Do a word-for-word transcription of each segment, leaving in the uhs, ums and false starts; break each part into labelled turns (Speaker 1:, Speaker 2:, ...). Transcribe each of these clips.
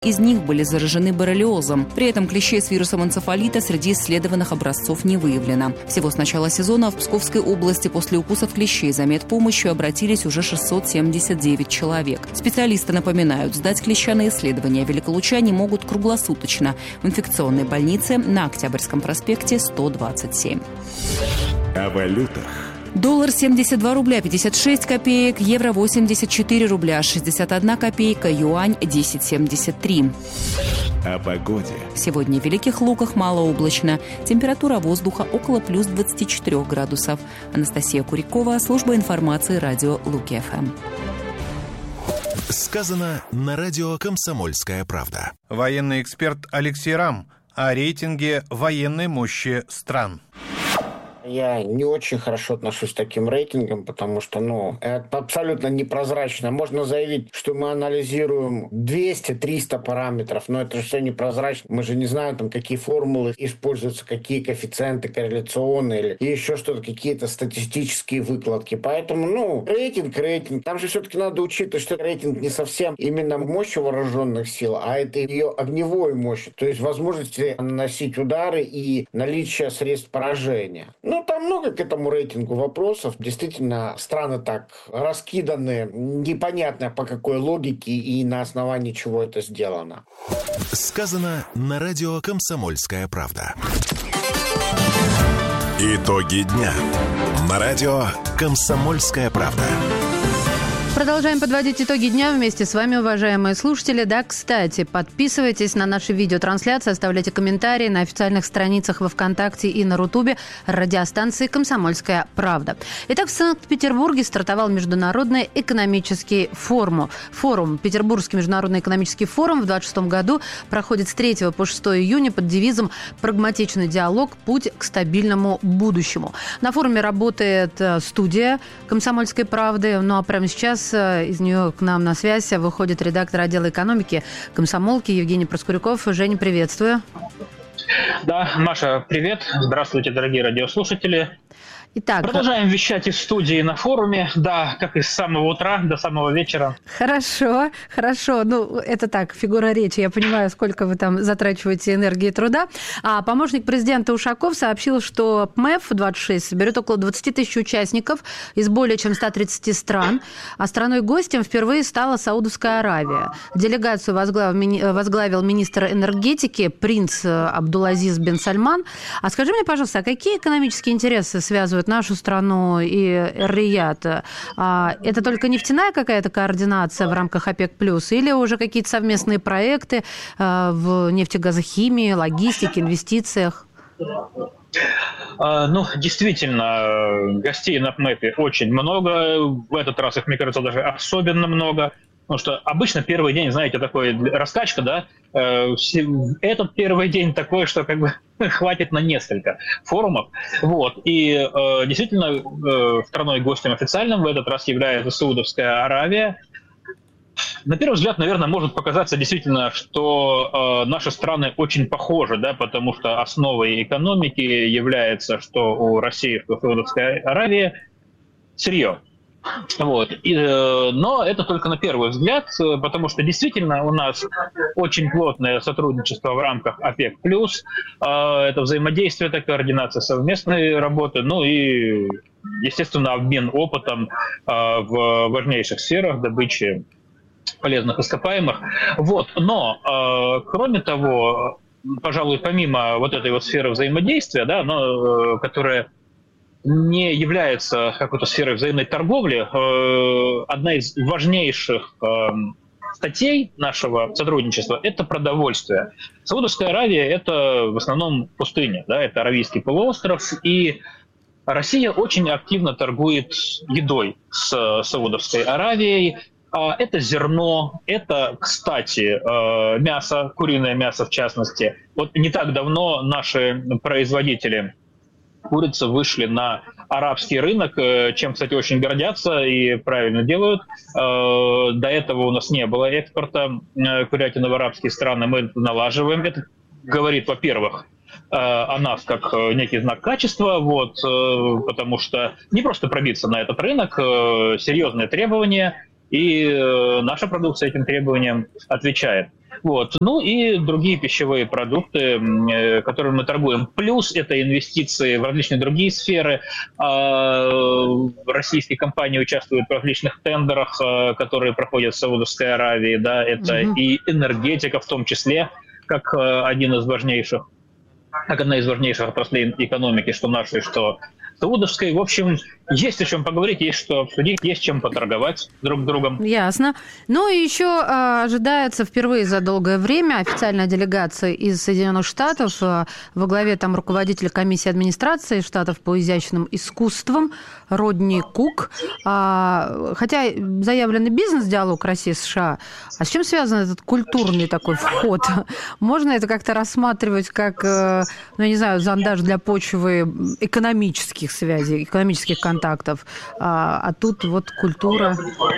Speaker 1: из них были заражены боррелиозом. При этом клещей с вирусом энцефалита среди исследованных образцов не выявлено. Всего с начала сезона в Псковской области после укусов клещей за медпомощью обратились уже шестьсот семьдесят девять человек. Специалисты напоминают, сдать клеща на исследования великолучане могут круглосуточно в инфекционной больнице на Октябрьском проспекте сто двадцать семь.
Speaker 2: О валютах.
Speaker 1: Доллар семьдесят два рубля пятьдесят шесть копеек, евро восемьдесят четыре рубля шестьдесят одна копейка, юань десять семьдесят три.
Speaker 2: О погоде.
Speaker 1: Сегодня в Великих Луках малооблачно. Температура воздуха около плюс двадцати четырёх градусов. Анастасия Курякова, служба информации радио Луки-ФМ.
Speaker 2: Сказано на радио «Комсомольская правда».
Speaker 3: Военный эксперт Алексей Рам о рейтинге военной мощи стран.
Speaker 4: Я не очень хорошо отношусь к таким рейтингам, потому что, ну, это абсолютно непрозрачно. Можно заявить, что мы анализируем двести-триста параметров, но это же все непрозрачно. Мы же не знаем, там, какие формулы используются, какие коэффициенты корреляционные или еще что-то, какие-то статистические выкладки. Поэтому, ну, рейтинг, рейтинг. Там же все-таки надо учитывать, что рейтинг не совсем именно мощь вооруженных сил, а это ее огневой мощь, то есть возможности наносить удары и наличие средств поражения. Ну, там много к этому рейтингу вопросов. Действительно, страны так раскиданы, непонятно по какой логике и на основании чего это сделано.
Speaker 2: Сказано на радио «Комсомольская правда». Итоги дня. На радио «Комсомольская правда».
Speaker 5: Продолжаем подводить итоги дня вместе с вами, уважаемые слушатели. Да, кстати, подписывайтесь на наши видеотрансляции, оставляйте комментарии на официальных страницах во ВКонтакте и на Рутубе радиостанции «Комсомольская правда». Итак, в Санкт-Петербурге стартовал Международный экономический форум. Форум Петербургский международный экономический форум в двадцать шестом году проходит с третьего по шестое июня под девизом «Прагматичный диалог. Путь к стабильному будущему». На форуме работает студия «Комсомольской правды». Ну а прямо сейчас из нее к нам на связь выходит редактор отдела экономики «Комсомолки» Евгений Проскуряков. Женя, приветствую.
Speaker 6: Да, Маша, привет. Здравствуйте, дорогие радиослушатели.
Speaker 5: Итак,
Speaker 6: продолжаем вещать из студии на форуме, да, как и с самого утра до самого вечера.
Speaker 5: Хорошо, хорошо. Ну, это так, фигура речи. Я понимаю, сколько вы там затрачиваете энергии и труда. А помощник президента Ушаков сообщил, что ПМЭФ двадцать шесть соберет около двадцать тысяч участников из более чем ста тридцати стран, а страной-гостем впервые стала Саудовская Аравия. Делегацию возглавил, мини... возглавил министр энергетики принц Абдулазиз бен Сальман. А скажи мне, пожалуйста, а какие экономические интересы связывают нашу страну и Эр-Рияд? Это только нефтяная какая-то координация в рамках ОПЕК+, или уже какие-то совместные проекты в нефтегазохимии, логистике, инвестициях?
Speaker 6: Ну, действительно, гостей на ПМЭПе очень много. В этот раз их, мне кажется, даже особенно много. Потому что обычно первый день, знаете, такой раскачка, да, этот первый день такой, что как бы хватит на несколько форумов. Вот. И э, действительно, э, страной-гостем официальным в этот раз является Саудовская Аравия. На первый взгляд, наверное, может показаться действительно, что э, наши страны очень похожи, да, потому что основой экономики является, что у России, что у Саудовской Аравии сырье. Вот. И, э, но это только на первый взгляд, потому что действительно у нас очень плотное сотрудничество в рамках ОПЕК+, э, это взаимодействие, это координация совместной работы, ну и, естественно, обмен опытом э, в важнейших сферах добычи полезных ископаемых. Вот. Но, э, кроме того, пожалуй, помимо вот этой вот сферы взаимодействия, да, но, э, которая не является какой-то сферой взаимной торговли, одна из важнейших статей нашего сотрудничества – это продовольствие. Саудовская Аравия – это в основном пустыня, да, это Аравийский полуостров, и Россия очень активно торгует едой с Саудовской Аравией. Это зерно, это, кстати, мясо, куриное мясо в частности. Вот не так давно наши производители курицы вышли на арабский рынок, чем, кстати, очень гордятся и правильно делают. До этого у нас не было экспорта курятины в арабские страны, мы это налаживаем. Это говорит, во-первых, о нас как некий знак качества, вот, потому что не просто пробиться на этот рынок, серьезные требования. и э, наша продукция этим требованиям отвечает. Вот. Ну и другие пищевые продукты, э, которыми мы торгуем. Плюс это инвестиции в различные другие сферы. Э, российские компании участвуют в различных тендерах, э, которые проходят в Саудовской Аравии. Да, это mm-hmm. и энергетика в том числе, как э, один из важнейших, как одна из важнейших отраслей экономики, что нашей, что саудовской. В общем, есть о чем поговорить, есть что обсудить, есть чем поторговать друг с другом.
Speaker 5: Ясно. Ну и еще а, ожидается впервые за долгое время официальная делегация из Соединенных Штатов а, во главе там руководителя комиссии администрации Штатов по изящным искусствам Родни Кук. А, хотя заявленный бизнес-диалог России-США, а с чем связан этот культурный такой вход? Можно это как-то рассматривать как, ну, я не знаю, зондаж для почвы экономических связей, экономических контактов, а, а тут вот культура.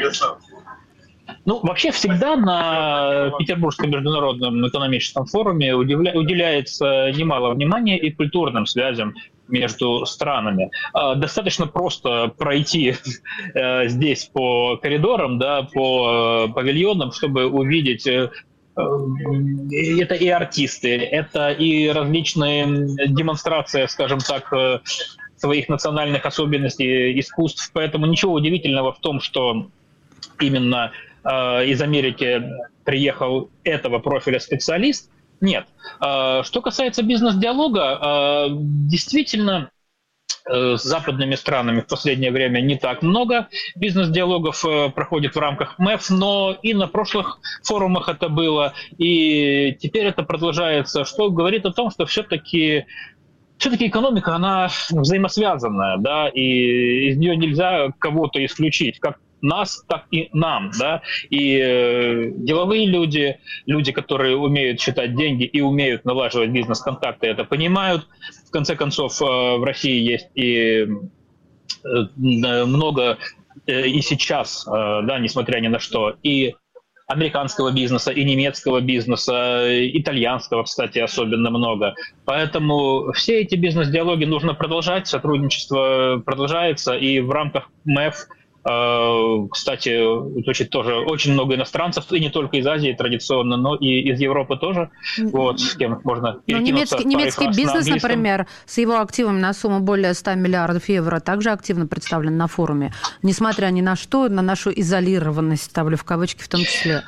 Speaker 6: Ну, вообще всегда на Петербургском международном экономическом форуме удивля... уделяется немало внимания и культурным связям между странами. Достаточно просто пройти здесь по коридорам, да, по павильонам, чтобы увидеть. Это и артисты, это и различные демонстрации, скажем так, своих национальных особенностей искусств. Поэтому ничего удивительного в том, что именно э, из Америки приехал этого профиля специалист. Нет. Э, что касается бизнес-диалога, э, действительно, э, с западными странами в последнее время не так много бизнес-диалогов э, проходит в рамках МЭФ, но и на прошлых форумах это было, и теперь это продолжается, что говорит о том, что все-таки Все-таки экономика, она взаимосвязанная, да, и из нее нельзя кого-то исключить, как нас, так и нам, да, и э, деловые люди, люди, которые умеют считать деньги и умеют налаживать бизнес-контакты, это понимают. В конце концов, э, в России есть и э, много, э, и сейчас, э, да, несмотря ни на что, и американского бизнеса, и немецкого бизнеса, итальянского, кстати, особенно много. Поэтому все эти бизнес-диалоги нужно продолжать, сотрудничество продолжается, и в рамках МЭФ, кстати, очень, тоже очень много иностранцев, и не только из Азии традиционно, но и из Европы тоже. Вот, с кем можно перекинуться.
Speaker 5: Немецкий, немецкий бизнес, на например, с его активами на сумму более ста миллиардов евро, также активно представлен на форуме, несмотря ни на что, на нашу изолированность, ставлю в кавычки в том числе.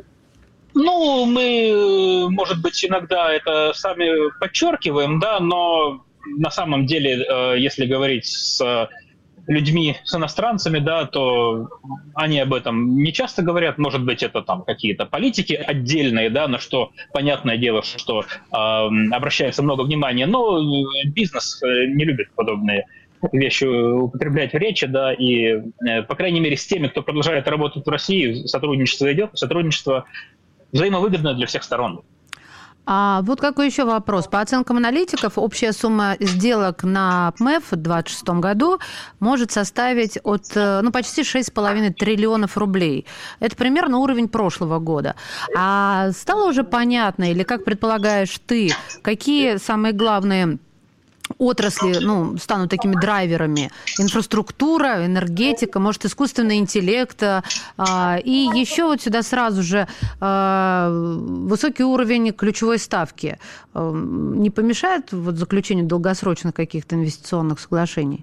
Speaker 6: Ну, мы, может быть, иногда это сами подчеркиваем, да, но на самом деле, если говорить с людьми, с иностранцами, да, то они об этом не часто говорят. Может быть, это там какие-то политики отдельные, да, на что, понятное дело, что э, обращается много внимания, но бизнес не любит подобные вещи употреблять в речи, да, и, э, по крайней мере, с теми, кто продолжает работать в России, сотрудничество идет, сотрудничество взаимовыгодное для всех сторон.
Speaker 5: А вот какой еще вопрос. По оценкам аналитиков, общая сумма сделок на МЭФ в две тысячи двадцать шестом году может составить от, ну, почти шесть с половиной триллионов рублей. Это примерно уровень прошлого года. А стало уже понятно, или как предполагаешь ты, какие самые главные отрасли, ну, станут такими драйверами? Инфраструктура, энергетика, может, искусственный интеллект. А, и еще вот сюда сразу же а, высокий уровень ключевой ставки. А, не помешает вот заключению долгосрочных каких-то инвестиционных соглашений?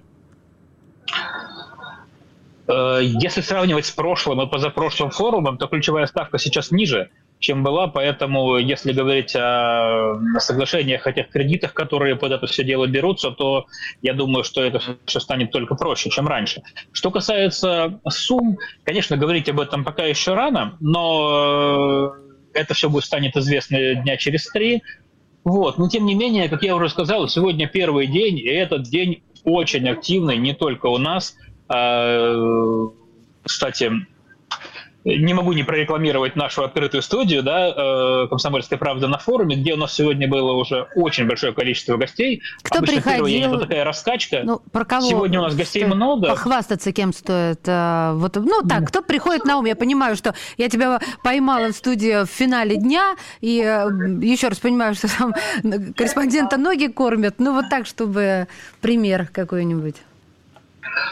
Speaker 6: Если сравнивать с прошлым и позапрошлым форумом, то ключевая ставка сейчас ниже, чем была, поэтому если говорить о соглашениях, о тех кредитах, которые под это все дело берутся, то я думаю, что это все станет только проще, чем раньше. Что касается сумм, конечно, говорить об этом пока еще рано, но это все будет станет известно дня через три. Вот. Но тем не менее, как я уже сказал, сегодня первый день, и этот день очень активный не только у нас. Кстати, не могу не прорекламировать нашу открытую студию, да, «Комсомольская правда» на форуме, где у нас сегодня было уже очень большое количество гостей.
Speaker 5: Кто
Speaker 6: Обычно
Speaker 5: приходил?
Speaker 6: первый день это такая раскачка.
Speaker 5: Ну, про кого?
Speaker 6: Сегодня у нас гостей
Speaker 5: стоит
Speaker 6: много.
Speaker 5: Похвастаться кем стоит? Вот, ну так, кто приходит на ум? Я понимаю, что я тебя поймала в студии в финале дня, и еще раз понимаю, что там корреспондента ноги кормят. Ну вот так, чтобы пример какой-нибудь.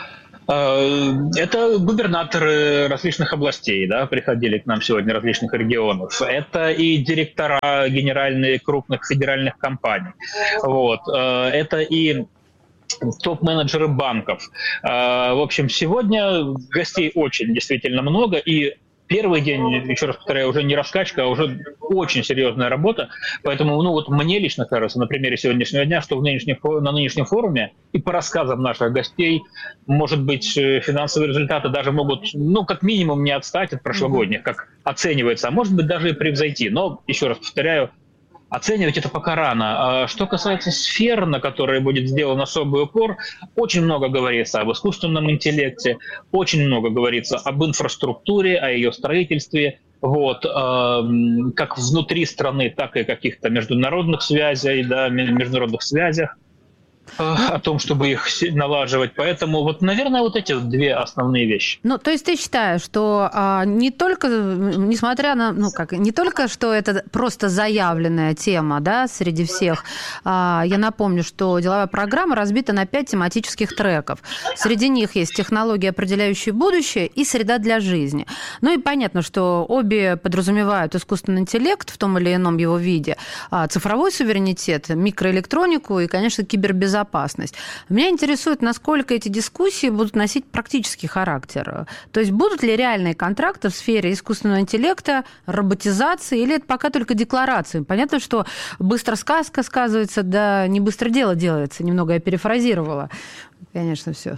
Speaker 6: Это губернаторы различных областей, да, приходили к нам сегодня, различных регионов. Это и директора генеральные крупных федеральных компаний. Вот. Это и топ-менеджеры банков. В общем, сегодня гостей очень действительно много, и первый день, еще раз повторяю, уже не раскачка, а уже очень серьезная работа. Поэтому, ну вот мне лично кажется, на примере сегодняшнего дня, что в нынешнем, на нынешнем форуме и по рассказам наших гостей, может быть, финансовые результаты даже могут, ну, как минимум, не отстать от прошлогодних, как оценивается, а может быть, даже и превзойти. Но, еще раз повторяю, оценивать это пока рано. Что касается сфер, на которые будет сделан особый упор, очень много говорится об искусственном интеллекте, очень много говорится об инфраструктуре, о ее строительстве, вот, как внутри страны, так и каких-то международных связей, да, международных связях, о том, чтобы их налаживать. Поэтому вот, наверное, вот эти вот две основные вещи.
Speaker 5: Ну, то есть ты считаешь, что а, не только, несмотря на, ну как, не только, что это просто заявленная тема, да, среди всех, а, я напомню, что деловая программа разбита на пять тематических треков. Среди них есть технологии, определяющие будущее, и среда для жизни. Ну и понятно, что обе подразумевают искусственный интеллект в том или ином его виде, а, цифровой суверенитет, микроэлектронику и, конечно, кибербезопасность. Безопасность. Меня интересует, насколько эти дискуссии будут носить практический характер. То есть будут ли реальные контракты в сфере искусственного интеллекта, роботизации, или это пока только декларации? Понятно, что быстро сказка сказывается, да не быстро дело делается. Немного я перефразировала. Конечно, все.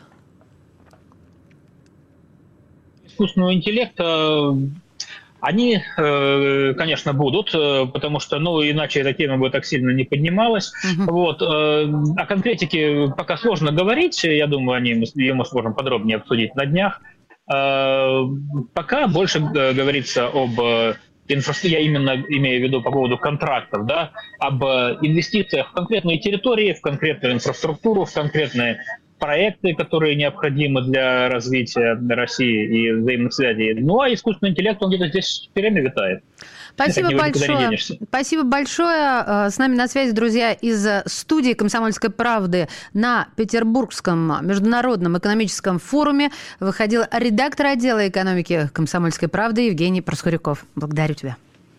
Speaker 6: Искусственного интеллекта они, конечно, будут, потому что, ну, иначе эта тема бы так сильно не поднималась. Uh-huh. Вот. О конкретике пока сложно говорить, я думаю, о ней ее мы сможем подробнее обсудить на днях. Пока больше говорится об инфраструктуре, я именно имею в виду по поводу контрактов, да, об инвестициях в конкретные территории, в конкретную инфраструктуру, в конкретные проекты, которые необходимы для развития России и взаимных связей. Ну, а искусственный интеллект, он где-то здесь все время витает.
Speaker 5: Спасибо большое. Спасибо большое. С нами на связи, друзья, из студии «Комсомольской правды» на Петербургском международном экономическом форуме выходил редактор отдела экономики «Комсомольской правды» Евгений Проскуряков. Благодарю тебя.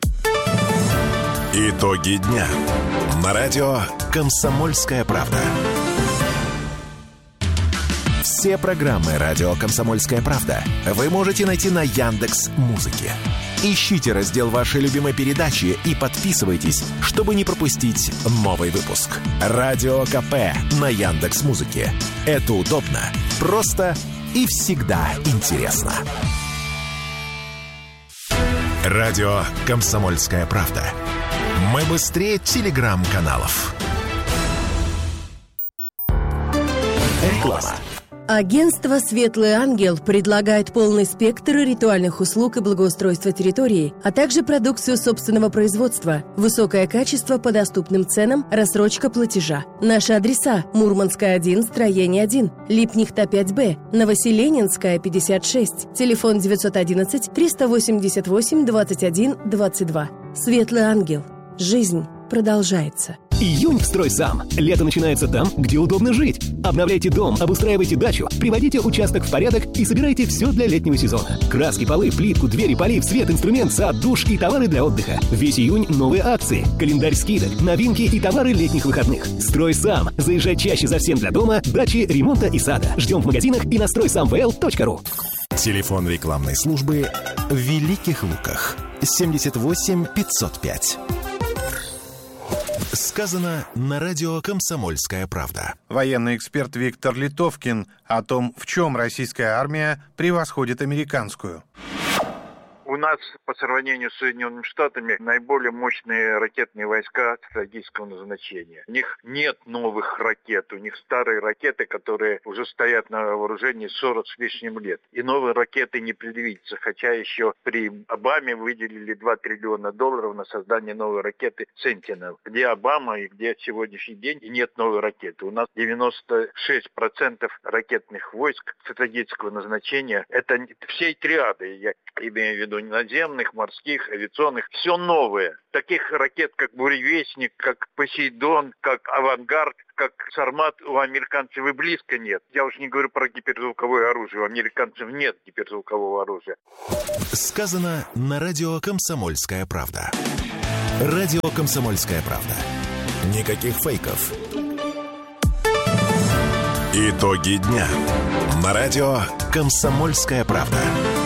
Speaker 2: Итоги дня. На радио «Комсомольская правда». Все программы «Радио Комсомольская правда» вы можете найти на Яндекс.Музыке. Ищите раздел вашей любимой передачи и подписывайтесь, чтобы не пропустить новый выпуск. Радио КП на Яндекс.Музыке. Это удобно, просто и всегда интересно. Радио «Комсомольская правда». Мы быстрее телеграм-каналов. Реклама.
Speaker 7: Агентство «Светлый ангел» предлагает полный спектр ритуальных услуг и благоустройства территории, а также продукцию собственного производства, высокое качество по доступным ценам, рассрочка платежа. Наши адреса: Мурманская, один, строение один, Липнихта, пять Б, Новоселенинская, пятьдесят шесть, телефон девятьсот одиннадцать триста восемьдесят восемь двадцать один двадцать два. «Светлый ангел». Жизнь продолжается.
Speaker 8: Июнь в «Стройсам». Лето начинается там, где удобно жить. Обновляйте дом, обустраивайте дачу, приводите участок в порядок и собирайте все для летнего сезона. Краски, полы, плитку, двери, полив, свет, инструмент, сад, душ и товары для отдыха. Весь июнь новые акции, календарь скидок, новинки и товары летних выходных. «Стройсам». Заезжай чаще за всем для дома, дачи, ремонта и сада. Ждем в магазинах и на стройсам вэ эл точка ру.
Speaker 2: Телефон рекламной службы в Великих Луках. семьдесят восемь пятьсот пять. Сказано на радио «Комсомольская правда».
Speaker 3: Военный эксперт Виктор Литовкин о том, в чем российская армия превосходит американскую.
Speaker 9: У нас по сравнению с Соединенными Штатами наиболее мощные ракетные войска стратегического назначения. У них нет новых ракет, у них старые ракеты, которые уже стоят на вооружении сорок с лишним лет. И новые ракеты не предвидится, хотя еще при Обаме выделили два триллиона долларов на создание новой ракеты «Сентинел». Где Обама и где сегодняшний день, и нет новой ракеты. У нас девяносто шесть процентов ракетных войск стратегического назначения. Это всей триады, я имею в виду, наземных, морских, авиационных, все новое. Таких ракет, как «Буревестник», как «Посейдон», как «Авангард», как «Сармат» у американцев и близко нет. Я уж не говорю про гиперзвуковое оружие. У американцев нет гиперзвукового оружия.
Speaker 2: Сказано на радио «Комсомольская правда». Радио «Комсомольская правда». Никаких фейков. Итоги дня. На радио «Комсомольская правда».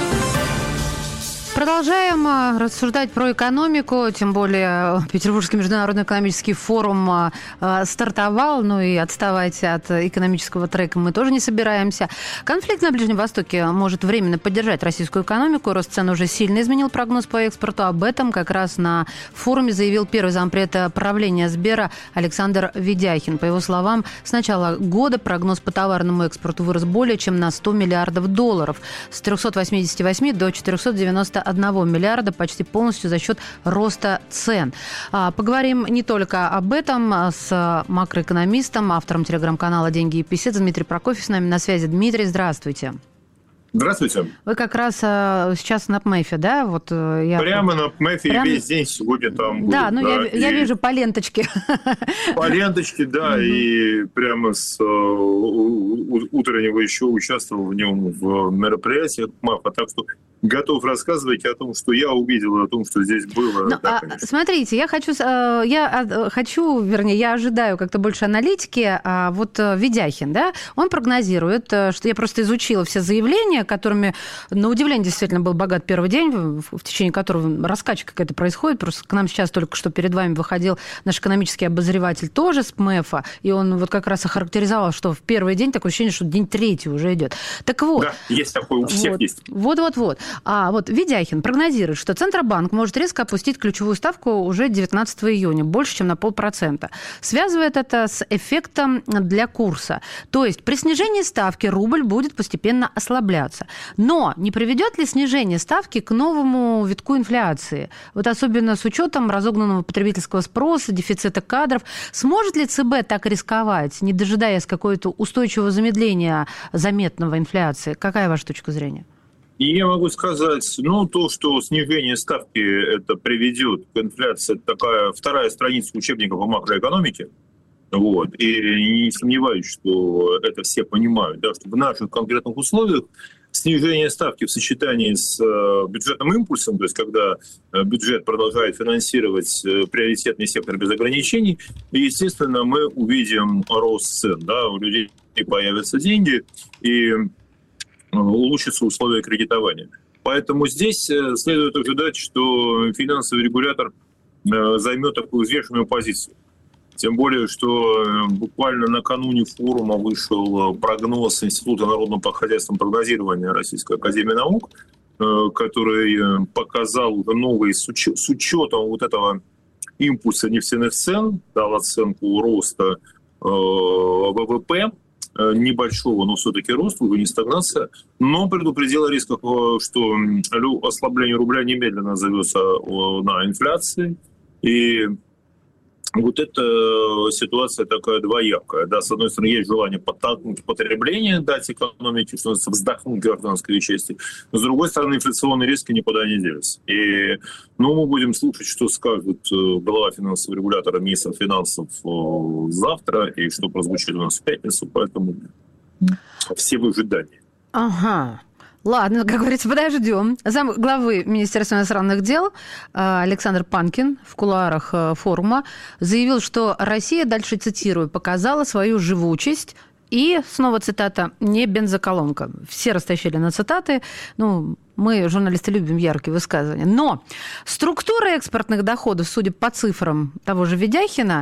Speaker 5: Продолжаем рассуждать про экономику, тем более Петербургский международный экономический форум стартовал, ну и отставать от экономического трека мы тоже не собираемся. Конфликт на Ближнем Востоке может временно поддержать российскую экономику, рост цен уже сильно изменил прогноз по экспорту. Об этом как раз на форуме заявил первый зампред правления Сбера Александр Ведяхин. По его словам, с начала года прогноз по товарному экспорту вырос более чем на сто миллиардов долларов, с трехсот восьмидесяти восьми до четырехсот девяноста одного миллиарда, почти полностью за счет роста цен. Поговорим не только об этом с макроэкономистом, автором телеграм-канала «Деньги и писец» Дмитрий Прокофьев с нами на связи. Дмитрий, здравствуйте.
Speaker 10: Здравствуйте.
Speaker 5: Вы как раз сейчас на ПМЭФе, да? Вот я...
Speaker 10: Прямо на ПМЭФе Прям... весь день сегодня там был.
Speaker 5: Да, ну
Speaker 10: да,
Speaker 5: я,
Speaker 10: и...
Speaker 5: я вижу по ленточке.
Speaker 10: По ленточке, да, и прямо с утреннего еще участвовал в нем в мероприятиях МАФа, так что готов рассказывать о том, что я увидел, о том, что здесь было.
Speaker 5: Ну,
Speaker 10: да,
Speaker 5: а, смотрите, я хочу, я хочу, вернее, я ожидаю как-то больше аналитики. А вот Ведяхин, да, он прогнозирует, что я просто изучила все заявления, которыми, на удивление, действительно был богат первый день, в течение которого раскачка какая-то происходит. Просто к нам сейчас только что перед вами выходил наш экономический обозреватель тоже с ПМЭФа, и он вот как раз охарактеризовал, что в первый день такое ощущение, что день третий уже идет. Так вот.
Speaker 10: Да, есть такое, у всех
Speaker 5: вот,
Speaker 10: есть.
Speaker 5: Вот-вот-вот. А вот Ведяхин прогнозирует, что Центробанк может резко опустить ключевую ставку уже девятнадцатого июня, больше, чем на полпроцента. Связывает это с эффектом для курса. То есть при снижении ставки рубль будет постепенно ослабляться. Но не приведет ли снижение ставки к новому витку инфляции? Вот особенно с учетом разогнанного потребительского спроса, дефицита кадров. Сможет ли ЦБ так рисковать, не дожидаясь какого-то устойчивого замедления заметного инфляции? Какая ваша точка зрения?
Speaker 10: И я могу сказать, ну, то, что снижение ставки это приведет к инфляции, это такая вторая страница учебника по макроэкономике. Вот. И не сомневаюсь, что это все понимают, да, что в наших конкретных условиях снижение ставки в сочетании с бюджетным импульсом, то есть когда бюджет продолжает финансировать приоритетный сектор без ограничений, естественно, мы увидим рост цен. Да, у людей появятся деньги, и улучшатся условия кредитования. Поэтому здесь следует ожидать, что финансовый регулятор займет такую взвешенную позицию. Тем более, что буквально накануне форума вышел прогноз Института народного хозяйства и прогнозирования Российской академии наук, который показал новый, с учетом вот этого импульса нефтяных цен, дал оценку роста ВВП, небольшого, но все-таки рост, уже не стагнация, но предупредил о рисках, что ослабление рубля немедленно зовется на инфляции. И вот эта ситуация такая двоякая. Да, с одной стороны, есть желание подтолкнуть потребление, дать экономике, что называется, вздохнуть гражданской части. Но с другой стороны, инфляционные риски никуда не делись. И ну, мы будем слушать, что скажет глава финансового регулятора, министр финансов завтра, и что прозвучит у нас в пятницу, поэтому все в ожидании.
Speaker 5: Ага. Ладно, как говорится, подождем. Зам главы Министерства иностранных дел Александр Панкин в кулуарах форума заявил, что Россия, дальше цитирую, показала свою живучесть. И, снова цитата, не бензоколонка. Все растащили на цитаты. Ну, мы, журналисты, любим яркие высказывания. Но структура экспортных доходов, судя по цифрам того же Ведяхина,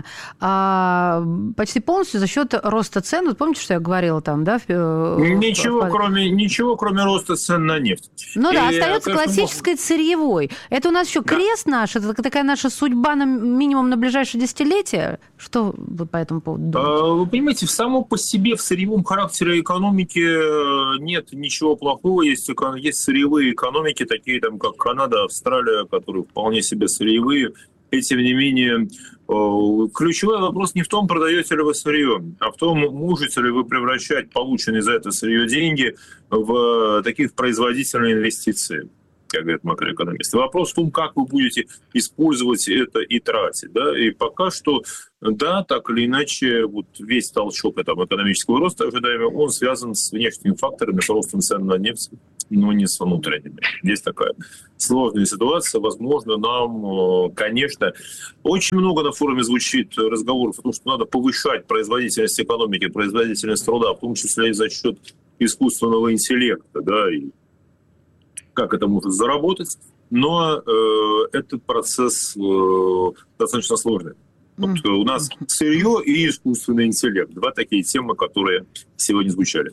Speaker 5: почти полностью за счет роста цен. Вот помните, что я говорила там, да?
Speaker 10: Ничего, в... кроме, ничего, кроме роста цен на нефть.
Speaker 5: Ну да,
Speaker 10: и
Speaker 5: остается
Speaker 10: я,
Speaker 5: классической мог... сырьевой. Это у нас еще да. крест наш? Это такая наша судьба на минимум на ближайшее десятилетие? Что вы по этому поводу думаете?
Speaker 10: Вы понимаете, в само по себе в сырьевом характере экономики нет ничего плохого. Есть, есть сырьевые экономики, такие там, как Канада, Австралия, которые вполне себе сырьевые. И тем не менее, ключевой вопрос не в том, продаете ли вы сырье, а в том, можете ли вы превращать полученные за это сырье деньги в такие производительные инвестиции. как говорят макроэкономисты. Вопрос в том, как вы будете использовать это и тратить. Да? И пока что, да, так или иначе, вот весь толчок этого экономического роста ожидаемый, он связан с внешними факторами, с ростом цен на нефть, но не с внутренними. Здесь такая сложная ситуация. Возможно, нам, конечно, очень много на форуме звучит разговоров о том, что надо повышать производительность экономики, производительность труда, в том числе и за счет искусственного интеллекта, да, и как это может заработать, но э, этот процесс э, достаточно сложный. Вот, mm. У нас сырье и искусственный интеллект. Два такие темы, которые сегодня звучали.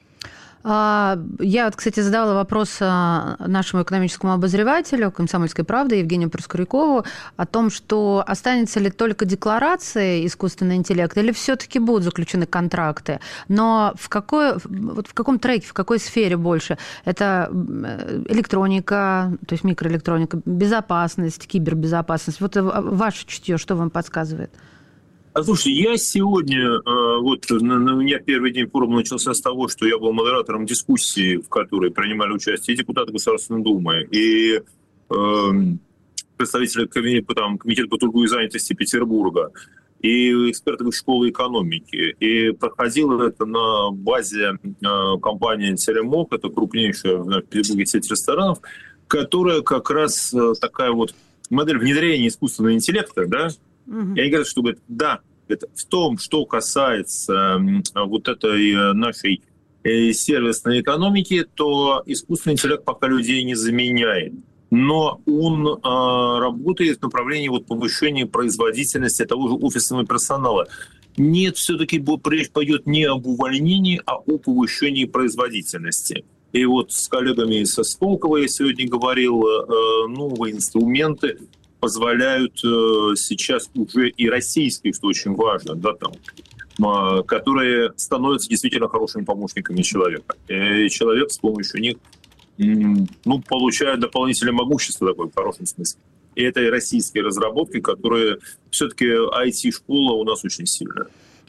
Speaker 5: Я, вот, кстати, задавала вопрос нашему экономическому обозревателю «Комсомольской правды» Евгению Проскурякову о том, что останется ли только декларация искусственный интеллект или все-таки будут заключены контракты. Но в, какой, вот в каком треке, в какой сфере больше? Это электроника, то есть микроэлектроника, безопасность, кибербезопасность. Вот ваше чутье, что вам подсказывает?
Speaker 10: А слушайте, я сегодня, вот у меня первый день форума начался с того, что я был модератором дискуссии, в которой принимали участие и депутаты Государственной Думы, и э, представители там, Комитета по труду и занятости Петербурга, и эксперты школы экономики. И проходило это на базе э, компании «Теремок», это крупнейшая в Петербурге сеть ресторанов, которая как раз э, такая вот модель внедрения искусственного интеллекта, да. Uh-huh. Я не говорю, что говорит, да, это в том, что касается э, вот этой нашей э, сервисной экономики, то искусственный интеллект пока людей не заменяет. Но он э, работает в направлении вот, повышения производительности того же офисного персонала. Нет, все-таки речь пойдет не об увольнении, а о повышении производительности. И вот с коллегами из Сколково я сегодня говорил, э, новые инструменты позволяют э, сейчас уже и российские, что очень важно, да, там, э, которые становятся действительно хорошими помощниками человека. И человек с помощью них э, ну, получает дополнительное могущество такое, в хорошем смысле. И это и российские разработки, которые все-таки ай ти-школа у нас очень сильная.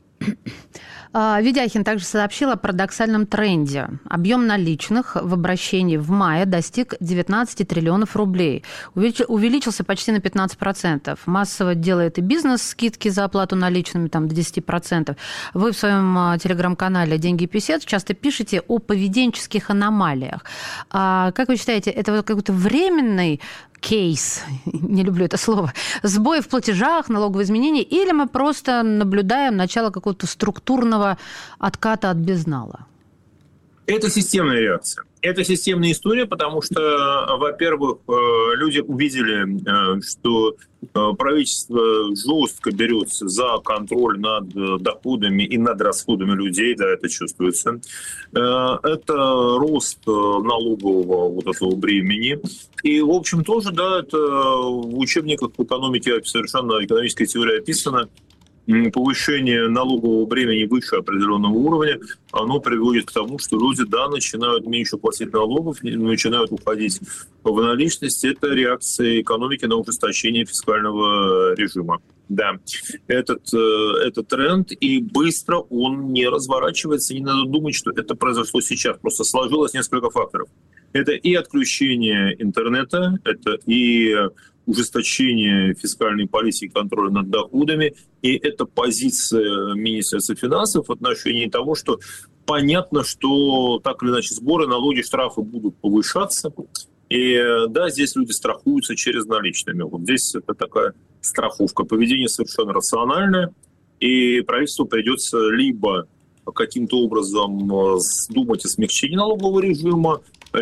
Speaker 5: Ведяхин также сообщил о парадоксальном тренде. Объем наличных в обращении в мае достиг девятнадцать триллионов рублей. Увеличился почти на пятнадцать процентов. Массово делает и бизнес скидки за оплату наличными там, до десять процентов. Вы в своем телеграм-канале «Деньги и писец» часто пишете о поведенческих аномалиях. А как вы считаете, это какой-то временный кейс, не люблю это слово, сбой в платежах, налоговые изменения, или мы просто наблюдаем начало какого-то структурного отката от безнала?
Speaker 10: Это системная реакция. Это системная история, потому что, во-первых, люди увидели, что правительство жестко берется за контроль над доходами и над расходами людей, да, это чувствуется. Это рост налогового вот этого бремени. И, в общем, тоже, да, это в учебниках по экономике совершенно экономическая теория описана. Повышение налогового бремени выше определенного уровня, оно приводит к тому, что люди, да, начинают меньше платить налогов, начинают уходить в наличность. Это реакция экономики на ужесточение фискального режима. Да, этот, этот тренд, и быстро он не разворачивается. Не надо думать, что это произошло сейчас. Просто сложилось несколько факторов. Это и отключение интернета, это и ужесточение фискальной политики, контроля над доходами, и это позиция Министерства финансов в отношении того, что понятно, что так или иначе сборы, налоги, штрафы будут повышаться, и да, здесь люди страхуются через наличными. Вот здесь это такая страховка. Поведение совершенно рациональное, и правительству придется либо каким-то образом думать о смягчении налогового режима,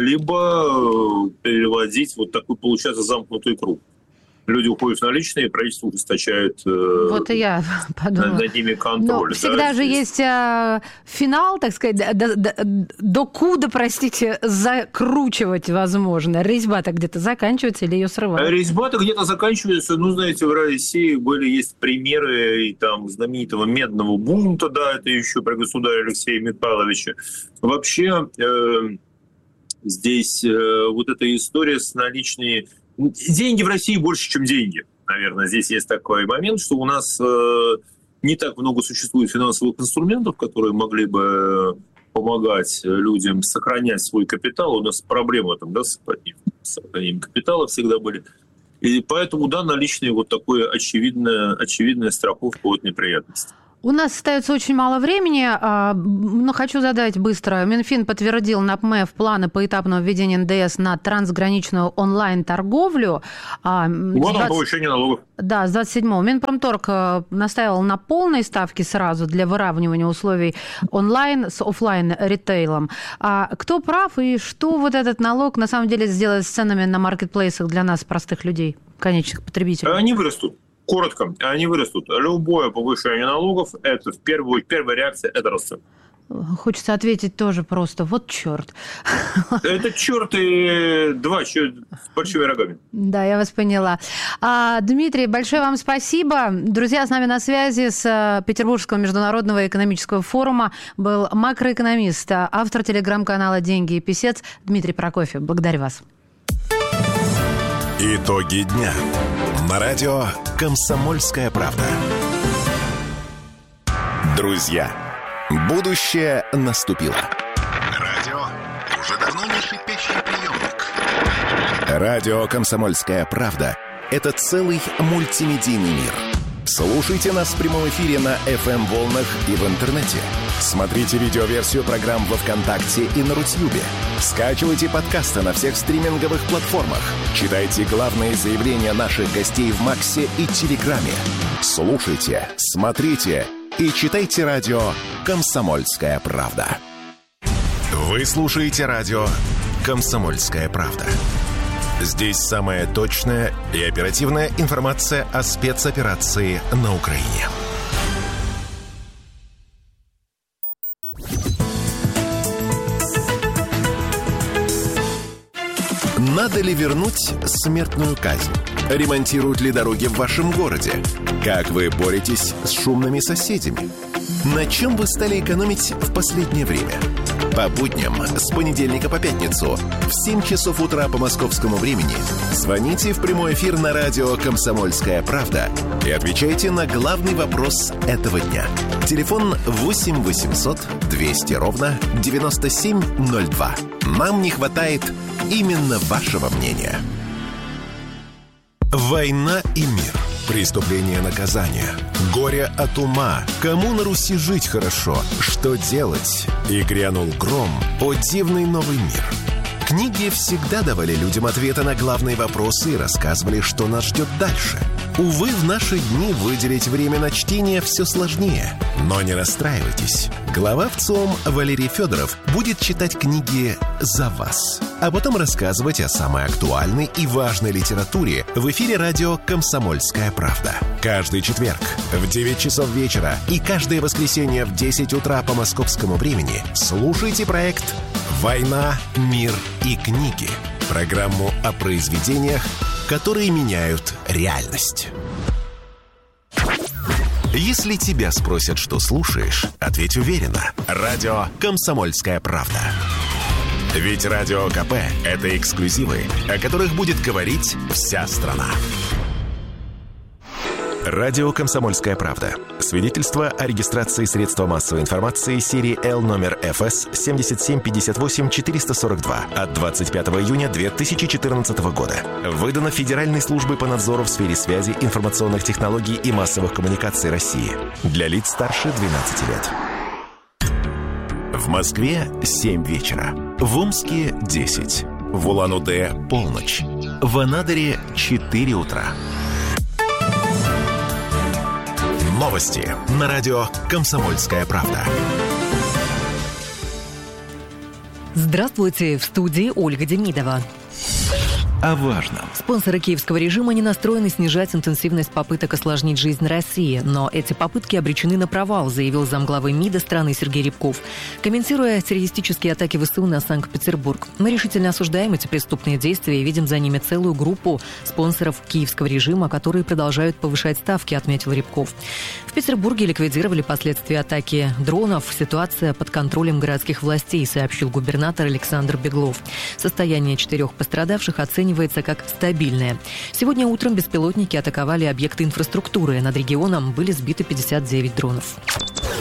Speaker 10: либо переводить вот такой, получается, замкнутый круг. Люди уходят в наличные, и правительство ужесточает
Speaker 5: вот и я подумала.
Speaker 10: Над ними контроль.
Speaker 5: Но всегда да, же здесь есть а, финал, так сказать, до, до, докуда, простите, закручивать возможно. Резьба-то где-то заканчивается или ее срывают?
Speaker 10: Резьба-то где-то заканчивается. Ну, знаете, в России были, есть примеры и там знаменитого медного бунта, да, это еще при государе Алексея Михайловича. Вообще э, здесь э, вот эта история с наличными... Деньги в России больше, чем деньги. Наверное, здесь есть такой момент, что у нас э, не так много существует финансовых инструментов, которые могли бы помогать людям сохранять свой капитал. У нас проблема там, да, с ним. сохранением капитала всегда были. И поэтому, да, наличные вот такое очевидная, очевидная страховка от неприятностей.
Speaker 5: У нас остается очень мало времени, но хочу задать быстро. Минфин подтвердил на ПМЭФ планы поэтапного введения эн дэ эс на трансграничную онлайн-торговлю.
Speaker 10: Вот он, повышение налогов.
Speaker 5: Да, с двадцать седьмого. Минпромторг настаивал на полной ставке сразу для выравнивания условий онлайн с офлайн-ритейлом. А кто прав и что вот этот налог на самом деле сделает с ценами на маркетплейсах для нас, простых людей, конечных потребителей?
Speaker 10: Они вырастут. Коротко, они вырастут. Любое повышение налогов, это в первую, первая реакция, это рост.
Speaker 5: Хочется ответить тоже просто, вот черт.
Speaker 10: Это черт и два черт с большими рогами.
Speaker 5: Да, я вас поняла. А, Дмитрий, большое вам спасибо. Друзья, с нами на связи с Петербургского международного экономического форума был макроэкономист, автор телеграм-канала «Деньги и писец» Дмитрий Прокофьев. Благодарю вас.
Speaker 2: Итоги дня. На радио «Комсомольская правда». Друзья, будущее наступило. Радио уже давно не шипящий приемник. Радио «Комсомольская правда» — это целый мультимедийный мир. Слушайте нас в прямом эфире на эф эм-волнах и в интернете. Смотрите видеоверсию программ во ВКонтакте и на Рутьюбе. Скачивайте подкасты на всех стриминговых платформах. Читайте главные заявления наших гостей в Максе и Телеграме. Слушайте, смотрите и читайте радио «Комсомольская правда». Вы слушаете радио «Комсомольская правда». Здесь самая точная и оперативная информация о спецоперации на Украине. Надо ли вернуть смертную казнь? Ремонтируют ли дороги в вашем городе? Как вы боретесь с шумными соседями? На чем вы стали экономить в последнее время? По будням с понедельника по пятницу в семь часов утра по московскому времени звоните в прямой эфир на радио «Комсомольская правда» и отвечайте на главный вопрос этого дня. Телефон восемь восемьсот двести ровно девяносто семь ноль два. Нам не хватает именно вашего мнения. Война и мир. Преступление и наказание. Горе от ума. Кому на Руси жить хорошо? Что делать? И грянул гром. О дивный новый мир. Книги всегда давали людям ответы на главные вопросы и рассказывали, что нас ждет дальше. Увы, в наши дни выделить время на чтение все сложнее. Но не расстраивайтесь. Глава ВЦИОМ Валерий Федоров будет читать книги за вас, а потом рассказывать о самой актуальной и важной литературе в эфире радио «Комсомольская правда». Каждый четверг в девять часов вечера и каждое воскресенье в десять утра по московскому времени слушайте проект «Война, мир и книги». Программу о произведениях, которые меняют реальность. Если тебя спросят, что слушаешь, ответь уверенно. Радио «Комсомольская правда». Ведь Радио КП – это эксклюзивы, о которых будет говорить вся страна. Радио «Комсомольская правда». Свидетельство о регистрации средства массовой информации серии Л номер эф эс семь семь пять восемь четыре сорок два от двадцать пятого июня две тысячи четырнадцатого года. Выдано Федеральной службой по надзору в сфере связи, информационных технологий и массовых коммуникаций России. Для лиц старше двенадцати лет. В Москве семь вечера. В Омске десять. В Улан-Удэ полночь. В Анадыре четыре утра. Новости на радио «Комсомольская правда».
Speaker 11: Здравствуйте, в студии Ольга Демидова.
Speaker 2: О важном.
Speaker 11: Спонсоры киевского режима не настроены снижать интенсивность попыток осложнить жизнь России, но эти попытки обречены на провал, заявил замглавы МИДа страны Сергей Рябков. Комментируя террористические атаки ВСУ на Санкт-Петербург, мы решительно осуждаем эти преступные действия и видим за ними целую группу спонсоров киевского режима, которые продолжают повышать ставки, отметил Рябков. В Петербурге ликвидировали последствия атаки дронов. Ситуация под контролем городских властей, сообщил губернатор Александр Беглов. Состояние четырех пострадавших оценивается как стабильное. Сегодня утром беспилотники атаковали объекты инфраструктуры. Над регионом были сбиты пятьдесят девять дронов.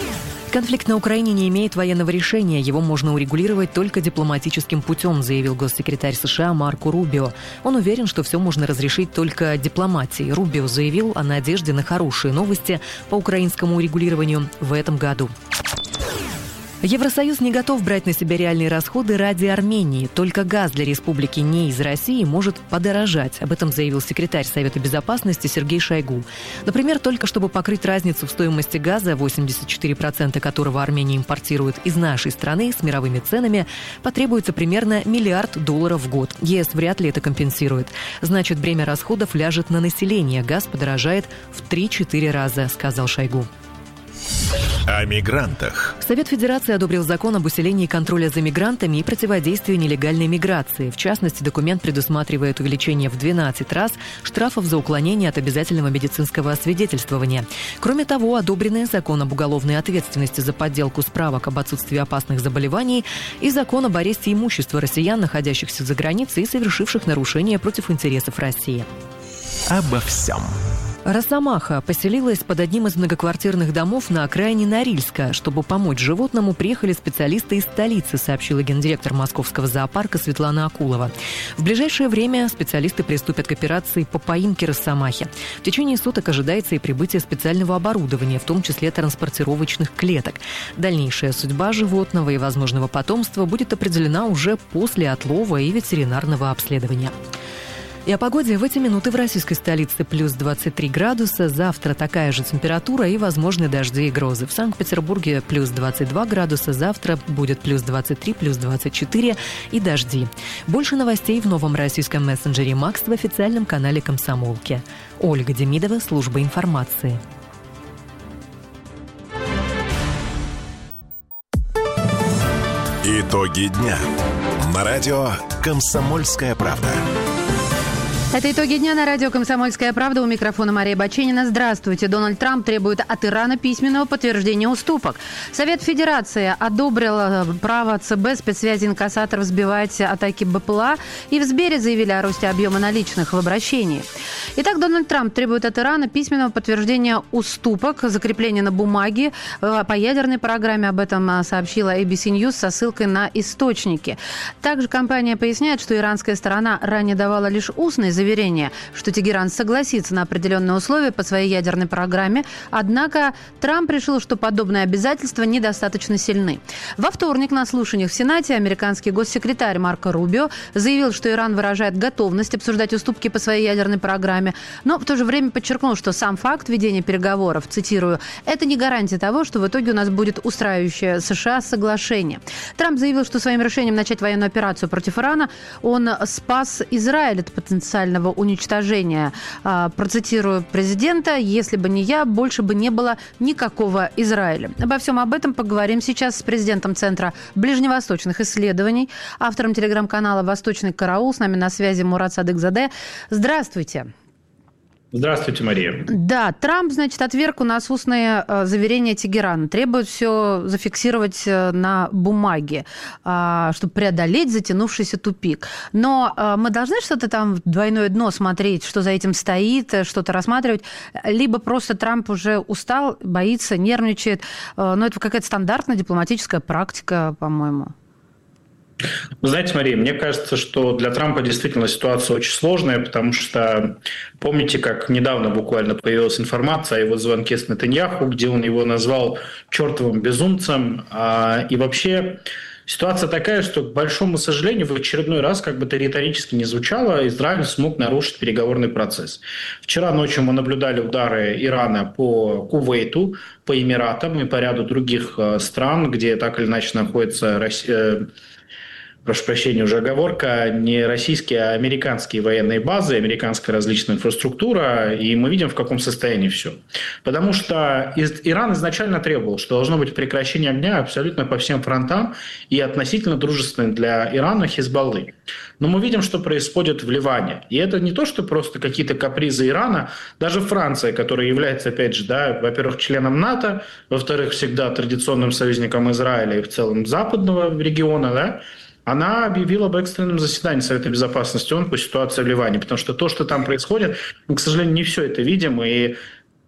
Speaker 11: Конфликт на Украине не имеет военного решения, его можно урегулировать только дипломатическим путем, заявил госсекретарь США Марко Рубио. Он уверен, что все можно разрешить только дипломатией. Рубио заявил о надежде на хорошие новости по украинскому урегулированию в этом году. Евросоюз не готов брать на себя реальные расходы ради Армении. Только газ для республики не из России может подорожать. Об этом заявил секретарь Совета Безопасности Сергей Шойгу. Например, только чтобы покрыть разницу в стоимости газа, восемьдесят четыре процента которого Армения импортирует из нашей страны с мировыми ценами, потребуется примерно миллиард долларов в год. ЕС вряд ли это компенсирует. Значит, бремя расходов ляжет на население. Газ подорожает в три-четыре раза, сказал Шойгу.
Speaker 2: О мигрантах.
Speaker 11: Совет Федерации одобрил закон об усилении контроля за мигрантами и противодействии нелегальной миграции. В частности, документ предусматривает увеличение в двенадцать раз штрафов за уклонение от обязательного медицинского освидетельствования. Кроме того, одобрены закон об уголовной ответственности за подделку справок об отсутствии опасных заболеваний и закон об аресте имущества россиян, находящихся за границей и совершивших нарушения против интересов России.
Speaker 2: Обо всем.
Speaker 11: Росомаха поселилась под одним из многоквартирных домов на окраине Норильска. Чтобы помочь животному, приехали специалисты из столицы, сообщила гендиректор Московского зоопарка Светлана Акулова. В ближайшее время специалисты приступят к операции по поимке росомахи. В течение суток ожидается и прибытие специального оборудования, в том числе транспортировочных клеток. Дальнейшая судьба животного и возможного потомства будет определена уже после отлова и ветеринарного обследования. И о погоде. В эти минуты в российской столице плюс двадцать три градуса. Завтра такая же температура и возможны дожди и грозы. В Санкт-Петербурге плюс двадцать два градуса. Завтра будет плюс двадцать три, плюс двадцать четыре и дожди. Больше новостей в новом российском мессенджере «Макс» в официальном канале «Комсомолки». Ольга Демидова, служба информации.
Speaker 2: Итоги дня. На радио «Комсомольская правда».
Speaker 5: Это итоги дня на радио «Комсомольская правда». У микрофона Мария Баченина. Здравствуйте. Дональд Трамп требует от Ирана письменного подтверждения уступок. Совет Федерации одобрил право ЦБ спецсвязи инкассаторов сбивать атаки БПЛА. И в Сбере заявили о росте объема наличных в обращении. Итак, Дональд Трамп требует от Ирана письменного подтверждения уступок, закрепления на бумаге по ядерной программе. Об этом сообщила эй би си News со ссылкой на источники. Также компания поясняет, что иранская сторона ранее давала лишь устные заявления, заверение, что Тегеран согласится на определенные условия по своей ядерной программе. Однако Трамп решил, что подобные обязательства недостаточно сильны. Во вторник на слушаниях в Сенате американский госсекретарь Марко Рубио заявил, что Иран выражает готовность обсуждать уступки по своей ядерной программе, но в то же время подчеркнул, что сам факт ведения переговоров, цитирую, это не гарантия того, что в итоге у нас будет устраивающее США соглашение. Трамп заявил, что своим решением начать военную операцию против Ирана он спас Израиль от потенциального уничтожения. Процитирую президента: «Если бы не я, больше бы не было никакого Израиля». Обо всем об этом поговорим сейчас с президентом Центра ближневосточных исследований, автором телеграм-канала «Восточный караул». С нами на связи Мурат Садыкзаде. Здравствуйте.
Speaker 6: Здравствуйте, Мария.
Speaker 5: Да, Трамп, значит, отверг у нас устные э, заверения Тегерана. Требует все зафиксировать э, на бумаге, э, чтобы преодолеть затянувшийся тупик. Но э, мы должны что-то там в двойное дно смотреть, что за этим стоит, что-то рассматривать. Либо просто Трамп уже устал, боится, нервничает. Э, но это какая-то стандартная дипломатическая практика, по-моему.
Speaker 6: Вы знаете, Мария, мне кажется, что для Трампа действительно ситуация очень сложная, потому что помните, как недавно буквально появилась информация о его звонке с Нетаньяху, где он его назвал чертовым безумцем. И вообще ситуация такая, что, к большому сожалению, в очередной раз, как бы это риторически не звучало, Израиль смог нарушить переговорный процесс. Вчера ночью мы наблюдали удары Ирана по Кувейту, по Эмиратам и по ряду других стран, где так или иначе находится Россия. Прошу прощения, уже оговорка, не российские, а американские военные базы, американская различная инфраструктура, и мы видим, в каком состоянии все. Потому что Иран изначально требовал, что должно быть прекращение огня абсолютно по всем фронтам и относительно дружественной для Ирана Хизбаллы. Но мы видим, что происходит в Ливане. И это не то, что просто какие-то капризы Ирана. Даже Франция, которая является, опять же, да, во-первых, членом НАТО, во-вторых, всегда традиционным союзником Израиля и в целом западного региона, да, она объявила об экстренном заседании Совета Безопасности ООН по ситуации в Ливане, потому что то, что там происходит, мы, к сожалению, не все это видим, и